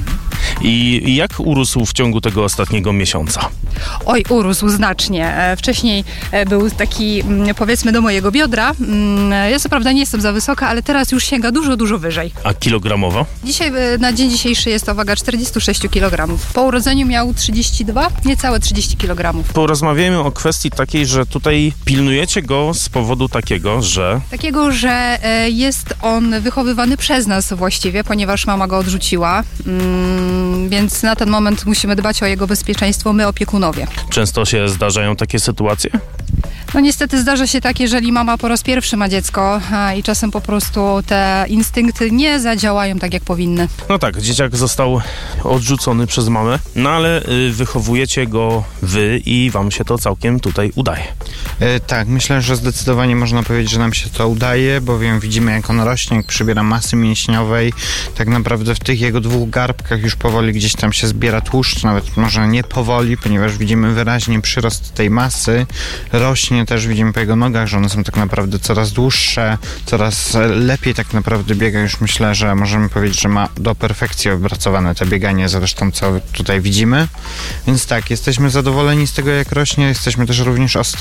I jak urósł w ciągu tego ostatniego miesiąca? Oj, urósł znacznie. Wcześniej był taki, powiedzmy, do mojego biodra. Ja co prawda nie jestem za wysoka, ale teraz już sięga dużo, dużo wyżej. A kilogramowo? Dzisiaj, na dzień dzisiejszy jest to waga 46 kg. Po urodzeniu miał 32, niecałe 30 kg. Porozmawiajmy o kwestii takiej, że tutaj pilnujecie go z powodu takiego, że jest on wychowywany przez nas właściwie, ponieważ mama go odrzuciła. Więc na ten moment musimy dbać o jego bezpieczeństwo, my opiekunowie. Często się zdarzają takie sytuacje? No niestety zdarza się tak, jeżeli mama po raz pierwszy ma dziecko i czasem po prostu te instynkty nie zadziałają tak, jak powinny. No tak, dzieciak został odrzucony przez mamę, no ale wychowujecie go wy i wam się to całkiem tutaj udaje. Tak, myślę, że zdecydowanie można powiedzieć, że nam się to udaje, bowiem widzimy, jak on rośnie, jak przybiera masy mięśniowej. Tak naprawdę w tych jego dwóch garbkach już powoli gdzieś tam się zbiera tłuszcz, nawet może nie powoli, ponieważ widzimy wyraźnie przyrost tej masy. Rośnie też, widzimy po jego nogach, że one są tak naprawdę coraz dłuższe, coraz lepiej tak naprawdę biega. Już myślę, że możemy powiedzieć, że ma do perfekcji opracowane to bieganie, zresztą co tutaj widzimy. Więc tak, jesteśmy zadowoleni z tego, jak rośnie, jesteśmy też również ostrożni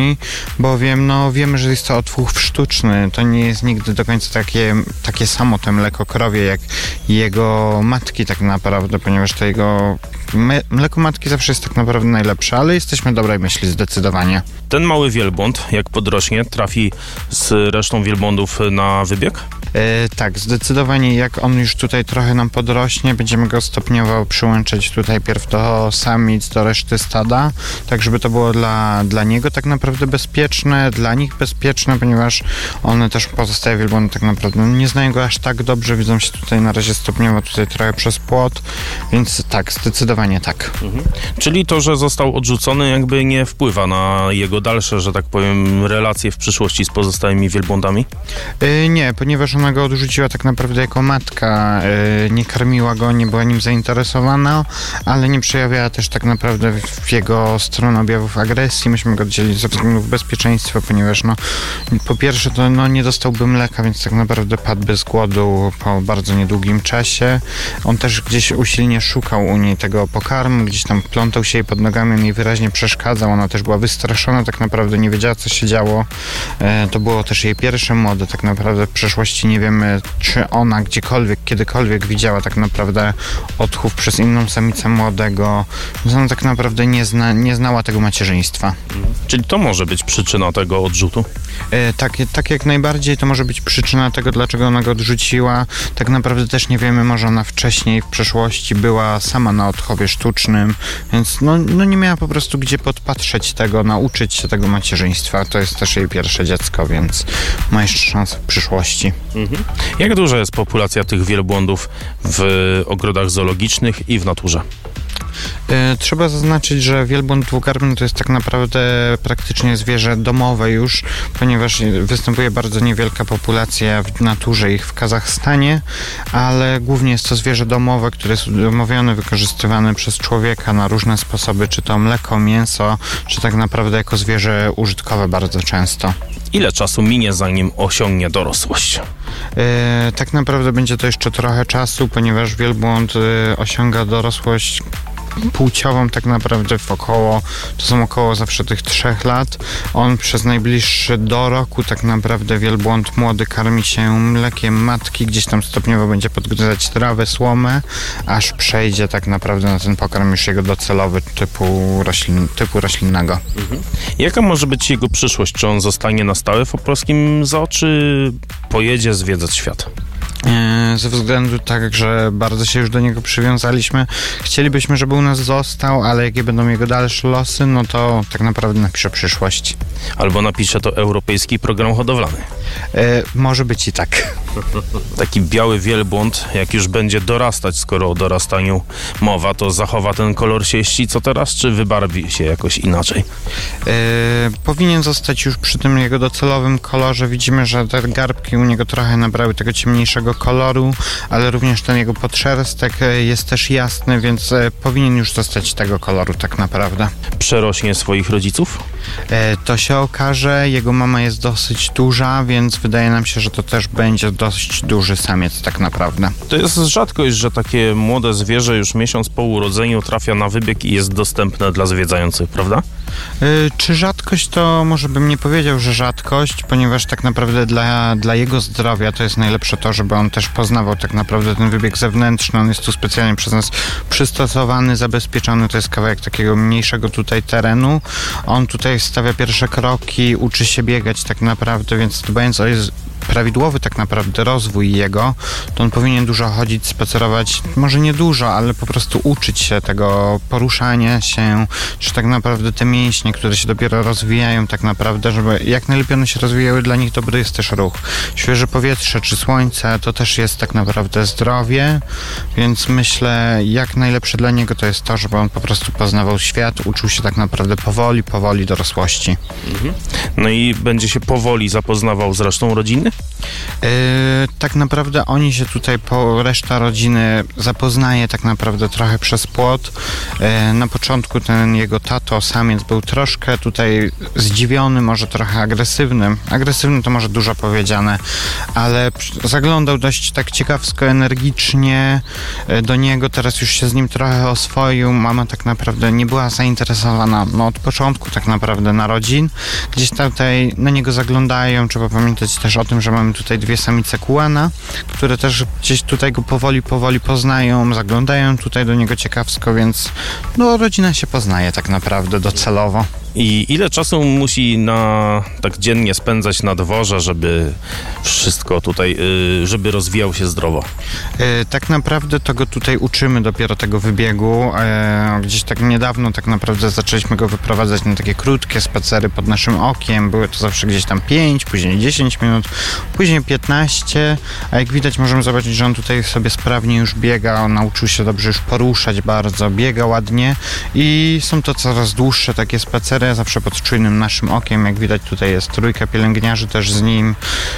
wcześniej, bowiem wiemy, że jest to otwór sztuczny. To nie jest nigdy do końca takie samo to mleko krowie, jak jego matki tak naprawdę, ponieważ to jego mleko matki zawsze jest tak naprawdę najlepsze, ale jesteśmy dobrej myśli zdecydowanie. Ten mały wielbłąd, jak podrośnie, trafi z resztą wielbłądów na wybieg? Tak, zdecydowanie jak on już tutaj trochę nam podrośnie, będziemy go stopniowo przyłączać tutaj pierw do samic, do reszty stada, tak żeby to było dla niego tak naprawdę bezpieczne, dla nich bezpieczne, ponieważ one też pozostałe wielbłądy tak naprawdę nie znają go aż tak dobrze, widzą się tutaj na razie stopniowo tutaj trochę przez płot, więc tak, zdecydowanie tak. Czyli to, że został odrzucony, jakby nie wpływa na jego dalsze, że tak powiem, relacje w przyszłości z pozostałymi wielbłądami? Nie, ponieważ ona go odrzuciła tak naprawdę jako matka, nie karmiła go, nie była nim zainteresowana, ale nie przejawiała też tak naprawdę w jego stronę objawów agresji. Myśmy go oddzielili ze względów bezpieczeństwa, ponieważ po pierwsze to nie dostałby mleka, więc tak naprawdę padłby z głodu po bardzo niedługim czasie. On też gdzieś usilnie szukał u niej tego pokarmu, gdzieś tam plątał się jej pod nogami, on jej wyraźnie przeszkadzał, ona też była wystraszona, tak naprawdę nie wiedziała, co się działo. To było też jej pierwsze młode, tak naprawdę w przeszłości nie wiemy, czy ona gdziekolwiek, kiedykolwiek widziała tak naprawdę odchów przez inną samicę młodego. Ona tak naprawdę nie znała tego macierzyństwa. Czyli to może być przyczyna tego odrzutu? Tak jak najbardziej to może być przyczyna tego, dlaczego ona go odrzuciła. Tak naprawdę też nie wiemy, może ona wcześniej w przeszłości była sama na odchowie sztucznym, więc nie miała po prostu gdzie podpatrzeć tego, nauczyć się tego macierzyństwa. To jest też jej pierwsze dziecko, więc ma jeszcze szansę w przyszłości. Jak duża jest populacja tych wielbłądów w ogrodach zoologicznych i w naturze? Trzeba zaznaczyć, że wielbłąd dwukarmny to jest tak naprawdę praktycznie zwierzę domowe już, ponieważ występuje bardzo niewielka populacja w naturze ich w Kazachstanie, ale głównie jest to zwierzę domowe, które jest udomowione, wykorzystywane przez człowieka na różne sposoby, czy to mleko, mięso, czy tak naprawdę jako zwierzę użytkowe bardzo często. Ile czasu minie, zanim osiągnie dorosłość? Tak naprawdę będzie to jeszcze trochę czasu, ponieważ wielbłąd osiąga dorosłość płciową tak naprawdę to są około zawsze tych 3 lat. On przez najbliższy do roku tak naprawdę wielbłąd młody karmi się mlekiem matki, gdzieś tam stopniowo będzie podgryzać trawę, słomę, aż przejdzie tak naprawdę na ten pokarm już jego docelowy typu roślinnego. Jaka może być jego przyszłość? Czy on zostanie na stałe w opolskim zoo, czy pojedzie zwiedzać świat? Ze względu tak, że bardzo się już do niego przywiązaliśmy. Chcielibyśmy, żeby u nas został, ale jakie będą jego dalsze losy, to tak naprawdę napisze przyszłość. Albo napisze to Europejski Program Hodowlany. Może być i tak. Taki biały wielbłąd, jak już będzie dorastać, skoro o dorastaniu mowa, to zachowa ten kolor sieści co teraz, czy wybarwi się jakoś inaczej? Powinien zostać już przy tym jego docelowym kolorze. Widzimy, że te garbki u niego trochę nabrały tego ciemniejszego koloru, ale również ten jego podszerstek jest też jasny, więc powinien już zostać tego koloru tak naprawdę. Przerośnie swoich rodziców? To się okaże. Jego mama jest dosyć duża, więc wydaje nam się, że to też będzie dość duży samiec tak naprawdę. To jest rzadkość, że takie młode zwierzę już miesiąc po urodzeniu trafia na wybieg i jest dostępne dla zwiedzających, prawda? Czy rzadkość, to może bym nie powiedział, że rzadkość, ponieważ tak naprawdę dla jego zdrowia to jest najlepsze to, żeby on też poznawał tak naprawdę ten wybieg zewnętrzny. On jest tu specjalnie przez nas przystosowany, zabezpieczony. To jest kawałek takiego mniejszego tutaj terenu. On tutaj stawia pierwsze kroki, uczy się biegać tak naprawdę, więc dbając o prawidłowy tak naprawdę rozwój jego, to on powinien dużo chodzić, spacerować, może nie dużo, ale po prostu uczyć się tego poruszania się, czy tak naprawdę te mięśnie, które się dopiero rozwijają tak naprawdę, żeby jak najlepiej one się rozwijały, dla nich dobry jest też ruch. Świeże powietrze czy słońce to też jest tak naprawdę zdrowie, więc myślę, jak najlepsze dla niego to jest to, żeby on po prostu poznawał świat, uczył się tak naprawdę powoli dorosłości. No i będzie się powoli zapoznawał z resztą rodziny? Tak naprawdę oni się tutaj, reszta rodziny zapoznaje tak naprawdę trochę przez płot. Na początku ten jego tato, samiec, był troszkę tutaj zdziwiony, może trochę agresywny. Agresywny to może dużo powiedziane, ale zaglądał dość tak ciekawsko, energicznie do niego. Teraz już się z nim trochę oswoił. Mama tak naprawdę nie była zainteresowana od początku tak naprawdę narodzin. Gdzieś tutaj na niego zaglądają. Trzeba pamiętać też o tym, że mamy tutaj dwie samice kuana, które też gdzieś tutaj go powoli poznają, zaglądają tutaj do niego ciekawsko, więc rodzina się poznaje tak naprawdę docelowo. I ile czasu musi tak dziennie spędzać na dworze, żeby wszystko tutaj, żeby rozwijał się zdrowo? Tak naprawdę to go tutaj uczymy dopiero tego wybiegu. Gdzieś tak niedawno tak naprawdę zaczęliśmy go wyprowadzać na takie krótkie spacery pod naszym okiem. Były to zawsze gdzieś tam 5, później 10 minut, później 15, a jak widać możemy zobaczyć, że on tutaj sobie sprawnie już biega, on nauczył się dobrze już poruszać bardzo, biega ładnie i są to coraz dłuższe takie spacery. Zawsze pod czujnym naszym okiem, jak widać tutaj jest trójka pielęgniarzy też z nim.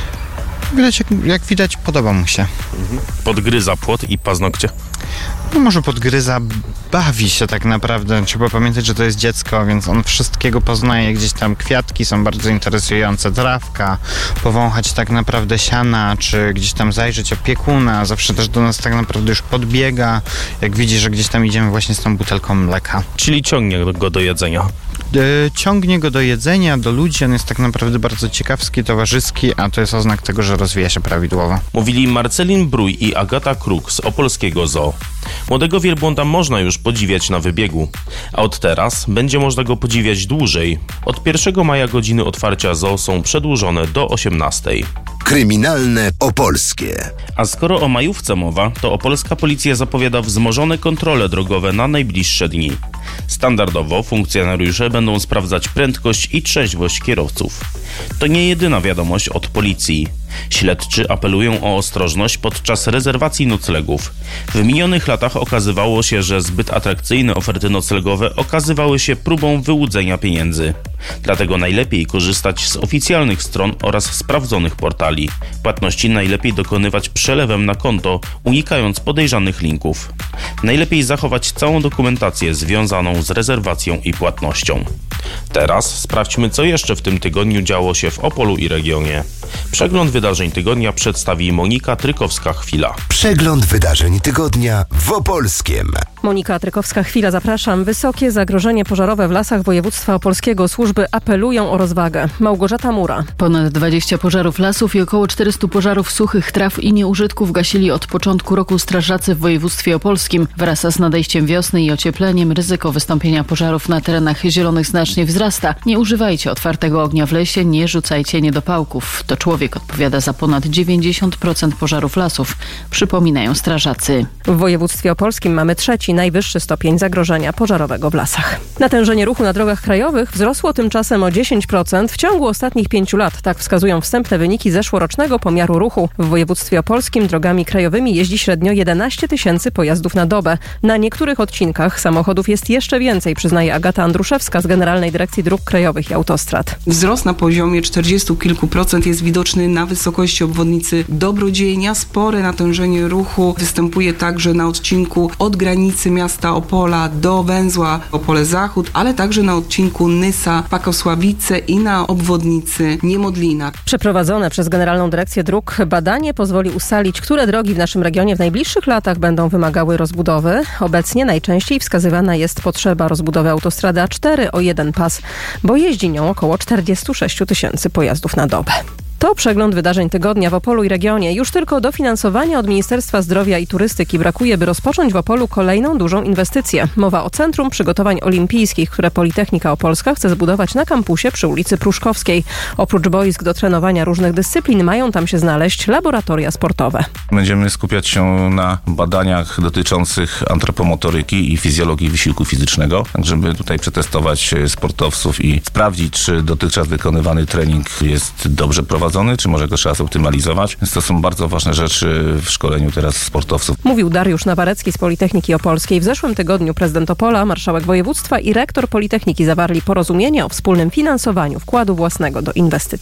Jak widać podoba mu się. Podgryza płot i paznokcie? Może podgryza, bawi się tak naprawdę. Trzeba pamiętać, że to jest dziecko, więc on wszystkiego poznaje. Gdzieś tam kwiatki są bardzo interesujące, trawka, powąchać tak naprawdę siana, czy gdzieś tam zajrzeć opiekuna. Zawsze też do nas tak naprawdę już podbiega, jak widzi, że gdzieś tam idziemy właśnie z tą butelką mleka. Czyli ciągnie go do jedzenia? Ciągnie go do jedzenia, do ludzi. On jest tak naprawdę bardzo ciekawski, towarzyski, a to jest oznak tego, że rozwija się prawidłowo. Mówili Marcelin Brój i Agata Kruk z opolskiego zoo. Młodego wielbłąda można już podziwiać na wybiegu, a od teraz będzie można go podziwiać dłużej. Od 1 maja godziny otwarcia zoo są przedłużone do 18. Kryminalne opolskie. A skoro o majówce mowa, to opolska policja zapowiada wzmożone kontrole drogowe na najbliższe dni. Standardowo funkcjonariusze będą sprawdzać prędkość i trzeźwość kierowców. To nie jedyna wiadomość od policji. Śledczy apelują o ostrożność podczas rezerwacji noclegów. W minionych latach okazywało się, że zbyt atrakcyjne oferty noclegowe okazywały się próbą wyłudzenia pieniędzy. Dlatego najlepiej korzystać z oficjalnych stron oraz sprawdzonych portali. Płatności najlepiej dokonywać przelewem na konto, unikając podejrzanych linków. Najlepiej zachować całą dokumentację związaną z rezerwacją i płatnością. Teraz sprawdźmy, co jeszcze w tym tygodniu działo się w Opolu i regionie. Przegląd wydarzeń tygodnia przedstawi Monika Trykowska-Chwila. Przegląd wydarzeń tygodnia w Opolskiem. Monika Trykowska-Chwila, zapraszam. Wysokie zagrożenie pożarowe w lasach województwa opolskiego. Służby apelują o rozwagę. Małgorzata Mura. Ponad 20 pożarów lasów i około 400 pożarów suchych traw i nieużytków gasili od początku roku strażacy w województwie opolskim. Wraz z nadejściem wiosny i ociepleniem ryzyko wystąpienia pożarów na terenach zielonych znacznie wzrasta. Nie używajcie otwartego ognia w lesie, nie rzucajcie niedopałków. To człowiek odpowiada za ponad 90% pożarów lasów, przypominają strażacy. W województwie opolskim mamy trzeci, najwyższy stopień zagrożenia pożarowego w lasach. Natężenie ruchu na drogach krajowych wzrosło tymczasem o 10% w ciągu ostatnich 5 lat. Tak wskazują wstępne wyniki zeszłorocznego pomiaru ruchu. W województwie opolskim drogami krajowymi jeździ średnio 11 000 pojazdów na dobę. Na niektórych odcinkach samochodów jest jeszcze więcej, przyznaje Agata Andruszewska z Generalnej Dyrekcji Dróg Krajowych i Autostrad. Wzrost na poziomie 40 kilku procent jest widoczny na wysokości obwodnicy Dobrodziejnia. Spore natężenie ruchu występuje także na odcinku od granicy miasta Opola do węzła Opole Zachód, ale także na odcinku Nysa-Pakosławice i na obwodnicy Niemodlina. Przeprowadzone przez Generalną Dyrekcję Dróg badanie pozwoli ustalić, które drogi w naszym regionie w najbliższych latach będą wymagały rozbudowy. Obecnie najczęściej wskazywana jest potrzeba rozbudowy autostrady A4 o jeden pas, bo jeździ nią około 46 000 pojazdów na dobę. To przegląd wydarzeń tygodnia w Opolu i regionie. Już tylko dofinansowania od Ministerstwa Zdrowia i Turystyki brakuje, by rozpocząć w Opolu kolejną dużą inwestycję. Mowa o Centrum Przygotowań Olimpijskich, które Politechnika Opolska chce zbudować na kampusie przy ulicy Pruszkowskiej. Oprócz boisk do trenowania różnych dyscyplin mają tam się znaleźć laboratoria sportowe. Będziemy skupiać się na badaniach dotyczących antropomotoryki i fizjologii wysiłku fizycznego, tak żeby tutaj przetestować sportowców i sprawdzić, czy dotychczas wykonywany trening jest dobrze prowadzony, czy może go trzeba zoptymalizować. Więc to są bardzo ważne rzeczy w szkoleniu teraz sportowców. Mówił Dariusz Nawarecki z Politechniki Opolskiej. W zeszłym tygodniu prezydent Opola, marszałek województwa i rektor Politechniki zawarli porozumienie o wspólnym finansowaniu wkładu własnego do inwestycji.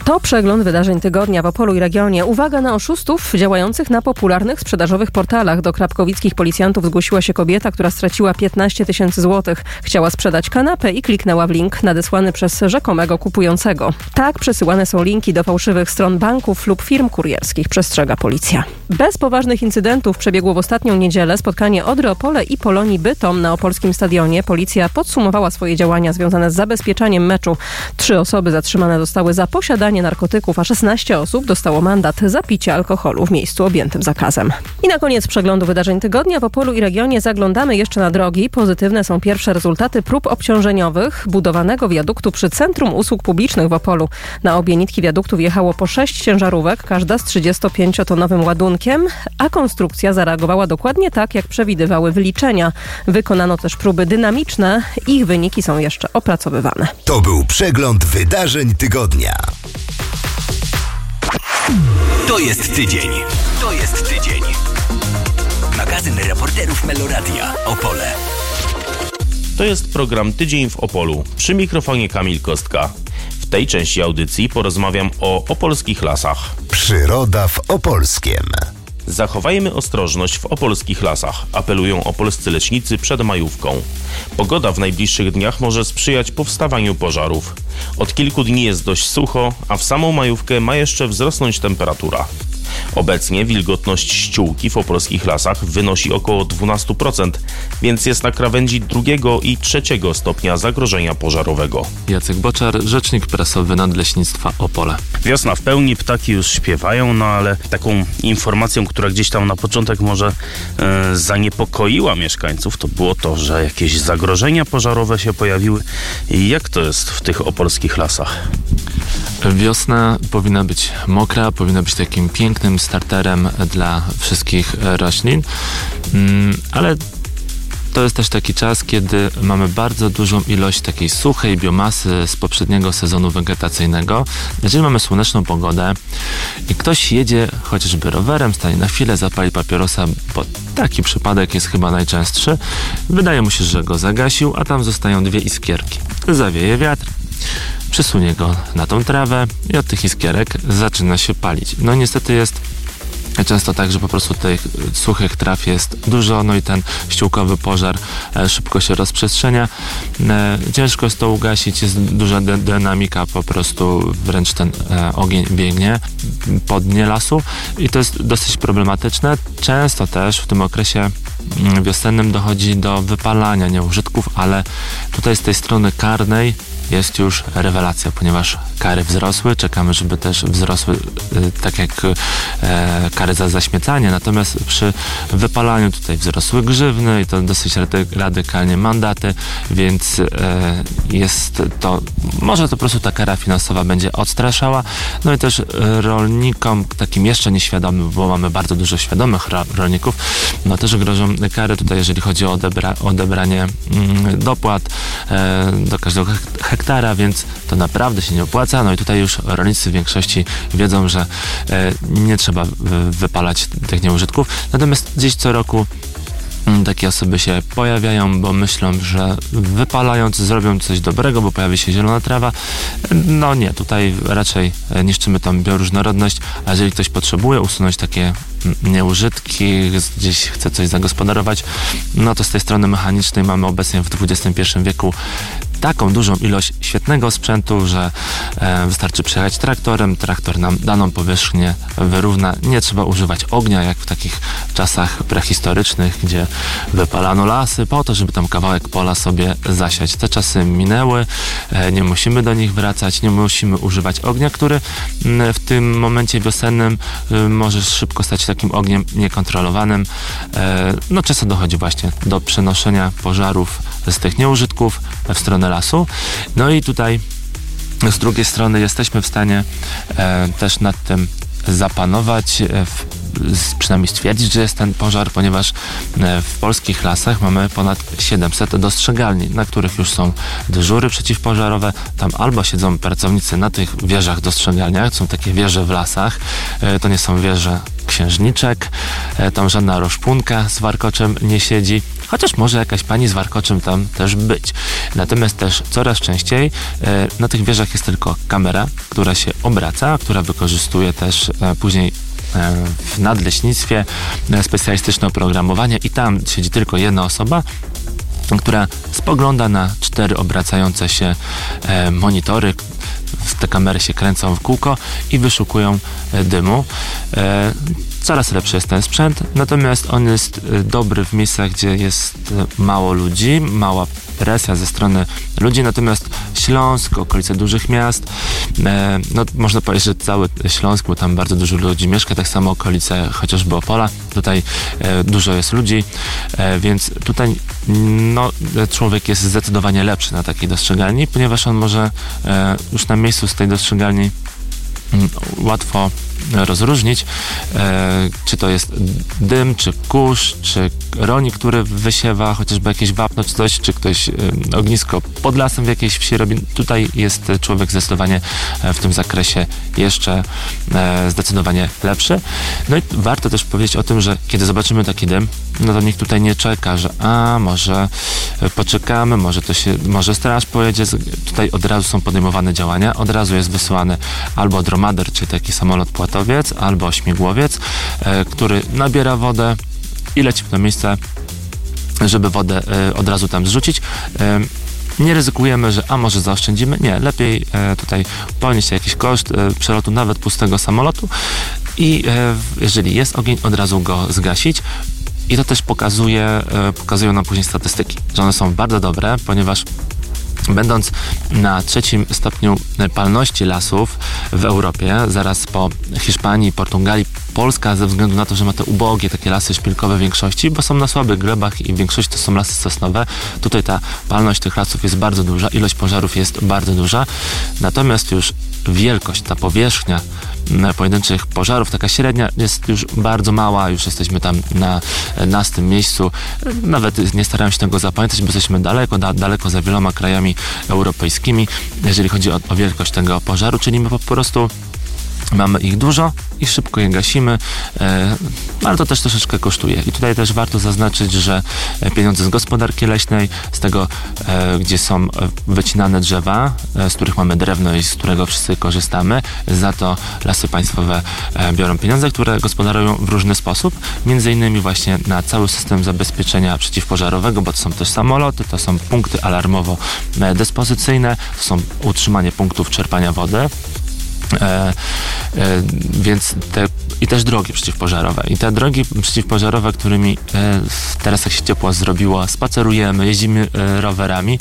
To przegląd wydarzeń tygodnia w Opolu i regionie. Uwaga na oszustów działających na popularnych sprzedażowych portalach. Do krapkowickich policjantów zgłosiła się kobieta, która straciła 15 000 złotych. Chciała sprzedać kanapę i kliknęła w link nadesłany przez rzekomego kupującego. Tak przesyłane są linki do fałszywych stron banków lub firm kurierskich, przestrzega policja. Bez poważnych incydentów przebiegło w ostatnią niedzielę spotkanie Odry Opole i Polonii Bytom na opolskim stadionie. Policja podsumowała swoje działania związane z zabezpieczaniem meczu. 3 osoby zatrzymane zostały za posiadanie narkotyków, a 16 osób dostało mandat za picie alkoholu w miejscu objętym zakazem. I na koniec przeglądu wydarzeń tygodnia w Opolu i regionie zaglądamy jeszcze na drogi. Pozytywne są pierwsze rezultaty prób obciążeniowych budowanego wiaduktu przy Centrum Usług Publicznych w Opolu. Na obie nitki wiaduktu wjechało po 6 ciężarówek, każda z 35-tonowym ładunkiem, a konstrukcja zareagowała dokładnie tak, jak przewidywały wyliczenia. Wykonano też próby dynamiczne. Ich wyniki są jeszcze opracowywane. To był przegląd wydarzeń tygodnia. To jest tydzień. To jest tydzień. Magazyn reporterów Meloradia Opole. To jest program Tydzień w Opolu. Przy mikrofonie Kamil Kostka. W tej części audycji porozmawiam o opolskich lasach. Przyroda w Opolskiem. Zachowajmy ostrożność w opolskich lasach, apelują opolscy leśnicy przed majówką. Pogoda w najbliższych dniach może sprzyjać powstawaniu pożarów. Od kilku dni jest dość sucho, a w samą majówkę ma jeszcze wzrosnąć temperatura. Obecnie wilgotność ściółki w opolskich lasach wynosi około 12%, więc jest na krawędzi 2. i 3. stopnia zagrożenia pożarowego. Jacek Boczar, rzecznik prasowy Nadleśnictwa Opole. Wiosna w pełni, ptaki już śpiewają, no ale taką informacją, która gdzieś tam na początek może zaniepokoiła mieszkańców, to było to, że jakieś zagrożenia pożarowe się pojawiły. I jak to jest w tych opolskich lasach? Wiosna powinna być mokra, powinna być takim pięknym starterem dla wszystkich roślin, ale to jest też taki czas, kiedy mamy bardzo dużą ilość takiej suchej biomasy z poprzedniego sezonu wegetacyjnego. Jeżeli mamy słoneczną pogodę i ktoś jedzie chociażby rowerem, stanie na chwilę, zapali papierosa, bo taki przypadek jest chyba najczęstszy, wydaje mu się, że go zagasił, a tam zostają 2 iskierki. Zawieje wiatr, przysunie go na tą trawę i od tych iskierek zaczyna się palić. No niestety jest często tak, że po prostu tych suchych traw jest dużo, no i ten ściółkowy pożar szybko się rozprzestrzenia. Ciężko jest to ugasić, jest duża dynamika, po prostu wręcz ten ogień biegnie po dnie lasu i to jest dosyć problematyczne. Często też w tym okresie wiosennym dochodzi do wypalania nieużytków, ale tutaj z tej strony karnej jest już rewelacja, ponieważ kary wzrosły, czekamy, żeby też wzrosły tak jak kary za zaśmiecanie, natomiast przy wypalaniu tutaj wzrosły grzywny i to dosyć radykalnie mandaty, więc jest to, może to po prostu ta kara finansowa będzie odstraszała, no i też rolnikom takim jeszcze nieświadomym, bo mamy bardzo dużo świadomych rolników, no też grożą kary tutaj, jeżeli chodzi o odebranie dopłat do każdego hektara, więc to naprawdę się nie opłaca. No i tutaj już rolnicy w większości wiedzą, że nie trzeba wypalać tych nieużytków. Natomiast gdzieś co roku takie osoby się pojawiają, bo myślą, że wypalając zrobią coś dobrego, bo pojawi się zielona trawa. No nie, tutaj raczej niszczymy tą bioróżnorodność, a jeżeli ktoś potrzebuje usunąć takie nieużytki, gdzieś chce coś zagospodarować, no to z tej strony mechanicznej mamy obecnie w XXI wieku taką dużą ilość świetnego sprzętu, że wystarczy przejechać traktorem, traktor nam daną powierzchnię wyrówna, nie trzeba używać ognia, jak w takich czasach prehistorycznych, gdzie wypalano lasy po to, żeby tam kawałek pola sobie zasiać. Te czasy minęły, nie musimy do nich wracać, nie musimy używać ognia, który w tym momencie wiosennym może szybko stać się takim ogniem niekontrolowanym. No często dochodzi właśnie do przenoszenia pożarów z tych nieużytków w stronę lasu. No i tutaj z drugiej strony jesteśmy w stanie też nad tym zapanować, przynajmniej stwierdzić, że jest ten pożar, ponieważ w polskich lasach mamy ponad 700 dostrzegalni, na których już są dyżury przeciwpożarowe. Tam albo siedzą pracownicy na tych wieżach dostrzegalniach, są takie wieże w lasach, to nie są wieże księżniczek, tam żadna roszpunka z warkoczem nie siedzi, chociaż może jakaś pani z warkoczem tam też być. Natomiast też coraz częściej na tych wieżach jest tylko kamera, która się obraca, która wykorzystuje też później w nadleśnictwie specjalistyczne oprogramowanie i tam siedzi tylko jedna osoba, która spogląda na 4 obracające się monitory. Te kamery się kręcą w kółko i wyszukują dymu. Coraz lepszy jest ten sprzęt, natomiast on jest dobry w miejscach, gdzie jest mało ludzi, mała presja ze strony ludzi, natomiast Śląsk, okolice dużych miast, no można powiedzieć, że cały Śląsk, bo tam bardzo dużo ludzi mieszka, tak samo okolice chociażby Opola, tutaj dużo jest ludzi, więc tutaj no, człowiek jest zdecydowanie lepszy na takiej dostrzegalni, ponieważ on może już na miejscu z tej dostrzegalni łatwo rozróżnić, czy to jest dym, czy kurz, czy rolnik, który wysiewa chociażby jakieś wapno, czy coś, czy ktoś ognisko pod lasem w jakiejś wsi robi. Tutaj jest człowiek zdecydowanie w tym zakresie jeszcze zdecydowanie lepszy. No i warto też powiedzieć o tym, że kiedy zobaczymy taki dym, no to nikt tutaj nie czeka, że może poczekamy, może straż pojedzie. Tutaj od razu są podejmowane działania, od razu jest wysyłany albo dromader, czyli taki samolot płatowiec, albo śmigłowiec, który nabiera wodę i leci w to miejsce, żeby wodę od razu tam zrzucić. Nie ryzykujemy, że może zaoszczędzimy. Nie, lepiej tutaj ponieść jakiś koszt przelotu nawet pustego samolotu i jeżeli jest ogień, od razu go zgasić. I to też pokazują nam później statystyki, że one są bardzo dobre, ponieważ będąc na 3. stopniu palności lasów w Europie, zaraz po Hiszpanii, Portugalii, Polska ze względu na to, że ma te ubogie takie lasy szpilkowe w większości, bo są na słabych glebach i w większości to są lasy sosnowe. Tutaj ta palność tych lasów jest bardzo duża, ilość pożarów jest bardzo duża, natomiast już wielkość, ta powierzchnia pojedynczych pożarów, taka średnia jest już bardzo mała, już jesteśmy tam na 11. miejscu. Nawet nie starałem się tego zapamiętać, bo jesteśmy daleko za wieloma krajami europejskimi, jeżeli chodzi o wielkość tego pożaru, czyli my po prostu mamy ich dużo i szybko je gasimy, ale to też troszeczkę kosztuje. I tutaj też warto zaznaczyć, że pieniądze z gospodarki leśnej, z tego, gdzie są wycinane drzewa, z których mamy drewno i z którego wszyscy korzystamy, za to Lasy Państwowe biorą pieniądze, które gospodarują w różny sposób, między innymi właśnie na cały system zabezpieczenia przeciwpożarowego, bo to są też samoloty, to są punkty alarmowo-dyspozycyjne, to są utrzymanie punktów czerpania wody, więc i też drogi przeciwpożarowe. I te drogi przeciwpożarowe, którymi teraz jak się ciepło zrobiło, spacerujemy, jeździmy rowerami.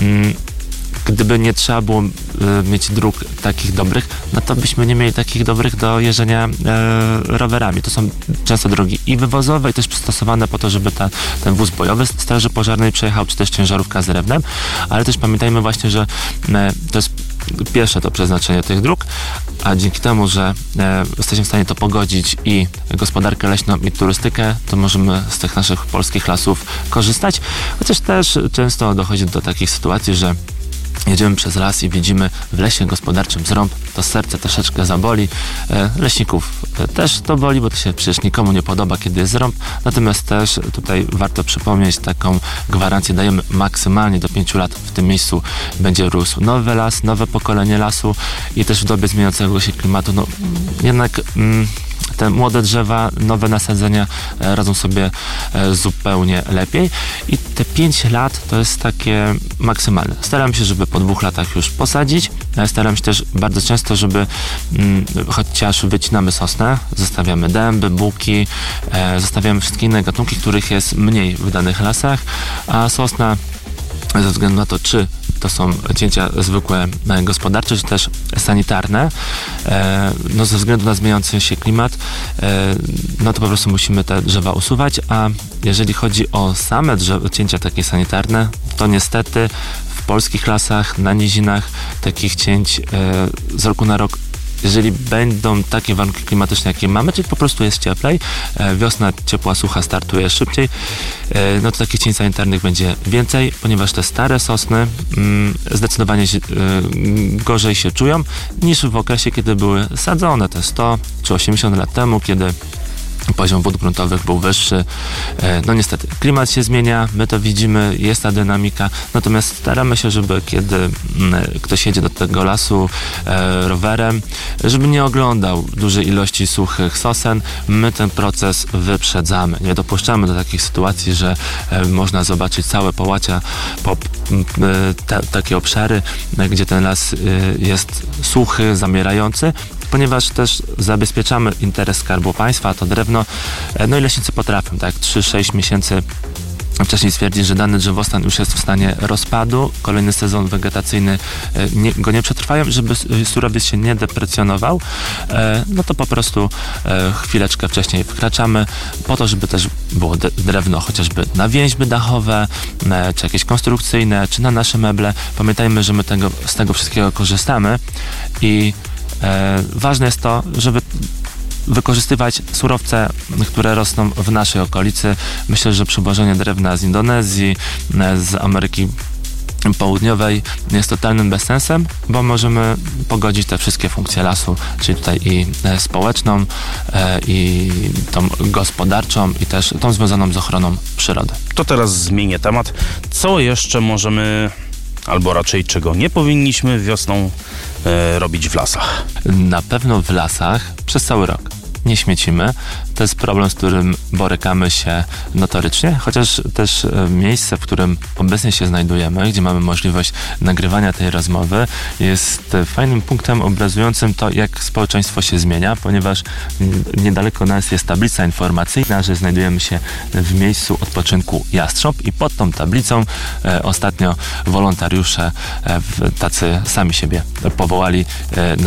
Gdyby nie trzeba było mieć dróg takich dobrych, no to byśmy nie mieli takich dobrych do jeżdżenia rowerami. To są często drogi i wywozowe, i też przystosowane po to, żeby ten wóz bojowy Straży Pożarnej przejechał, czy też ciężarówka z drewnem, ale też pamiętajmy właśnie, że to jest pierwsze to przeznaczenie tych dróg, a dzięki temu, że jesteśmy w stanie to pogodzić i gospodarkę leśną i turystykę, to możemy z tych naszych polskich lasów korzystać, chociaż też często dochodzi do takich sytuacji, że jedziemy przez las i widzimy w lesie gospodarczym zrąb, to serce troszeczkę zaboli. Leśników też to boli, bo to się przecież nikomu nie podoba, kiedy jest zrąb. Natomiast też tutaj warto przypomnieć, taką gwarancję dajemy maksymalnie do 5 lat. W tym miejscu będzie rósł nowy las, nowe pokolenie lasu i też w dobie zmieniającego się klimatu, no jednak te młode drzewa, nowe nasadzenia radzą sobie zupełnie lepiej i te 5 lat to jest takie maksymalne. Staram się, żeby po 2 latach już posadzić, ale staram się też bardzo często, żeby chociaż wycinamy sosnę, zostawiamy dęby, buki, zostawiamy wszystkie inne gatunki, których jest mniej w danych lasach, a sosna ze względu na to, czy to są cięcia zwykłe gospodarcze, czy też sanitarne, no ze względu na zmieniający się klimat, no to po prostu musimy te drzewa usuwać, a jeżeli chodzi o same cięcia takie sanitarne, to niestety w polskich lasach, na nizinach takich cięć z roku na rok, jeżeli będą takie warunki klimatyczne, jakie mamy, czyli po prostu jest cieplej, wiosna ciepła, sucha startuje szybciej, no to takich cięć sanitarnych będzie więcej, ponieważ te stare sosny zdecydowanie gorzej się czują niż w okresie, kiedy były sadzone te 100 czy 80 lat temu, kiedy poziom wód gruntowych był wyższy. No niestety, klimat się zmienia, my to widzimy, jest ta dynamika, natomiast staramy się, żeby kiedy ktoś jedzie do tego lasu rowerem, żeby nie oglądał dużej ilości suchych sosen. My ten proces wyprzedzamy. Nie dopuszczamy do takich sytuacji, że można zobaczyć całe połacia, takie obszary, gdzie ten las jest suchy, zamierający, ponieważ też zabezpieczamy interes Skarbu Państwa, to drewno, no i leśnicy potrafią, tak, 3-6 miesięcy wcześniej stwierdzić, że dany drzewostan już jest w stanie rozpadu, kolejny sezon wegetacyjny go nie przetrwają, żeby surowiec się nie deprecjonował, no to po prostu chwileczkę wcześniej wkraczamy po to, żeby też było drewno chociażby na więźby dachowe, czy jakieś konstrukcyjne, czy na nasze meble. Pamiętajmy, że my z tego wszystkiego korzystamy i ważne jest to, żeby wykorzystywać surowce, które rosną w naszej okolicy. Myślę, że przywożenie drewna z Indonezji, z Ameryki Południowej jest totalnym bezsensem, bo możemy pogodzić te wszystkie funkcje lasu, czyli tutaj i społeczną, i tą gospodarczą, i też tą związaną z ochroną przyrody. To teraz zmienię temat. Co jeszcze możemy, albo raczej czego nie powinniśmy wiosną robić w lasach? Na pewno w lasach przez cały rok nie śmiecimy. To jest problem, z którym borykamy się notorycznie, chociaż też miejsce, w którym obecnie się znajdujemy, gdzie mamy możliwość nagrywania tej rozmowy, jest fajnym punktem obrazującym to, jak społeczeństwo się zmienia, ponieważ niedaleko nas jest tablica informacyjna, że znajdujemy się w miejscu odpoczynku Jastrząb i pod tą tablicą ostatnio wolontariusze tacy sami siebie powołali na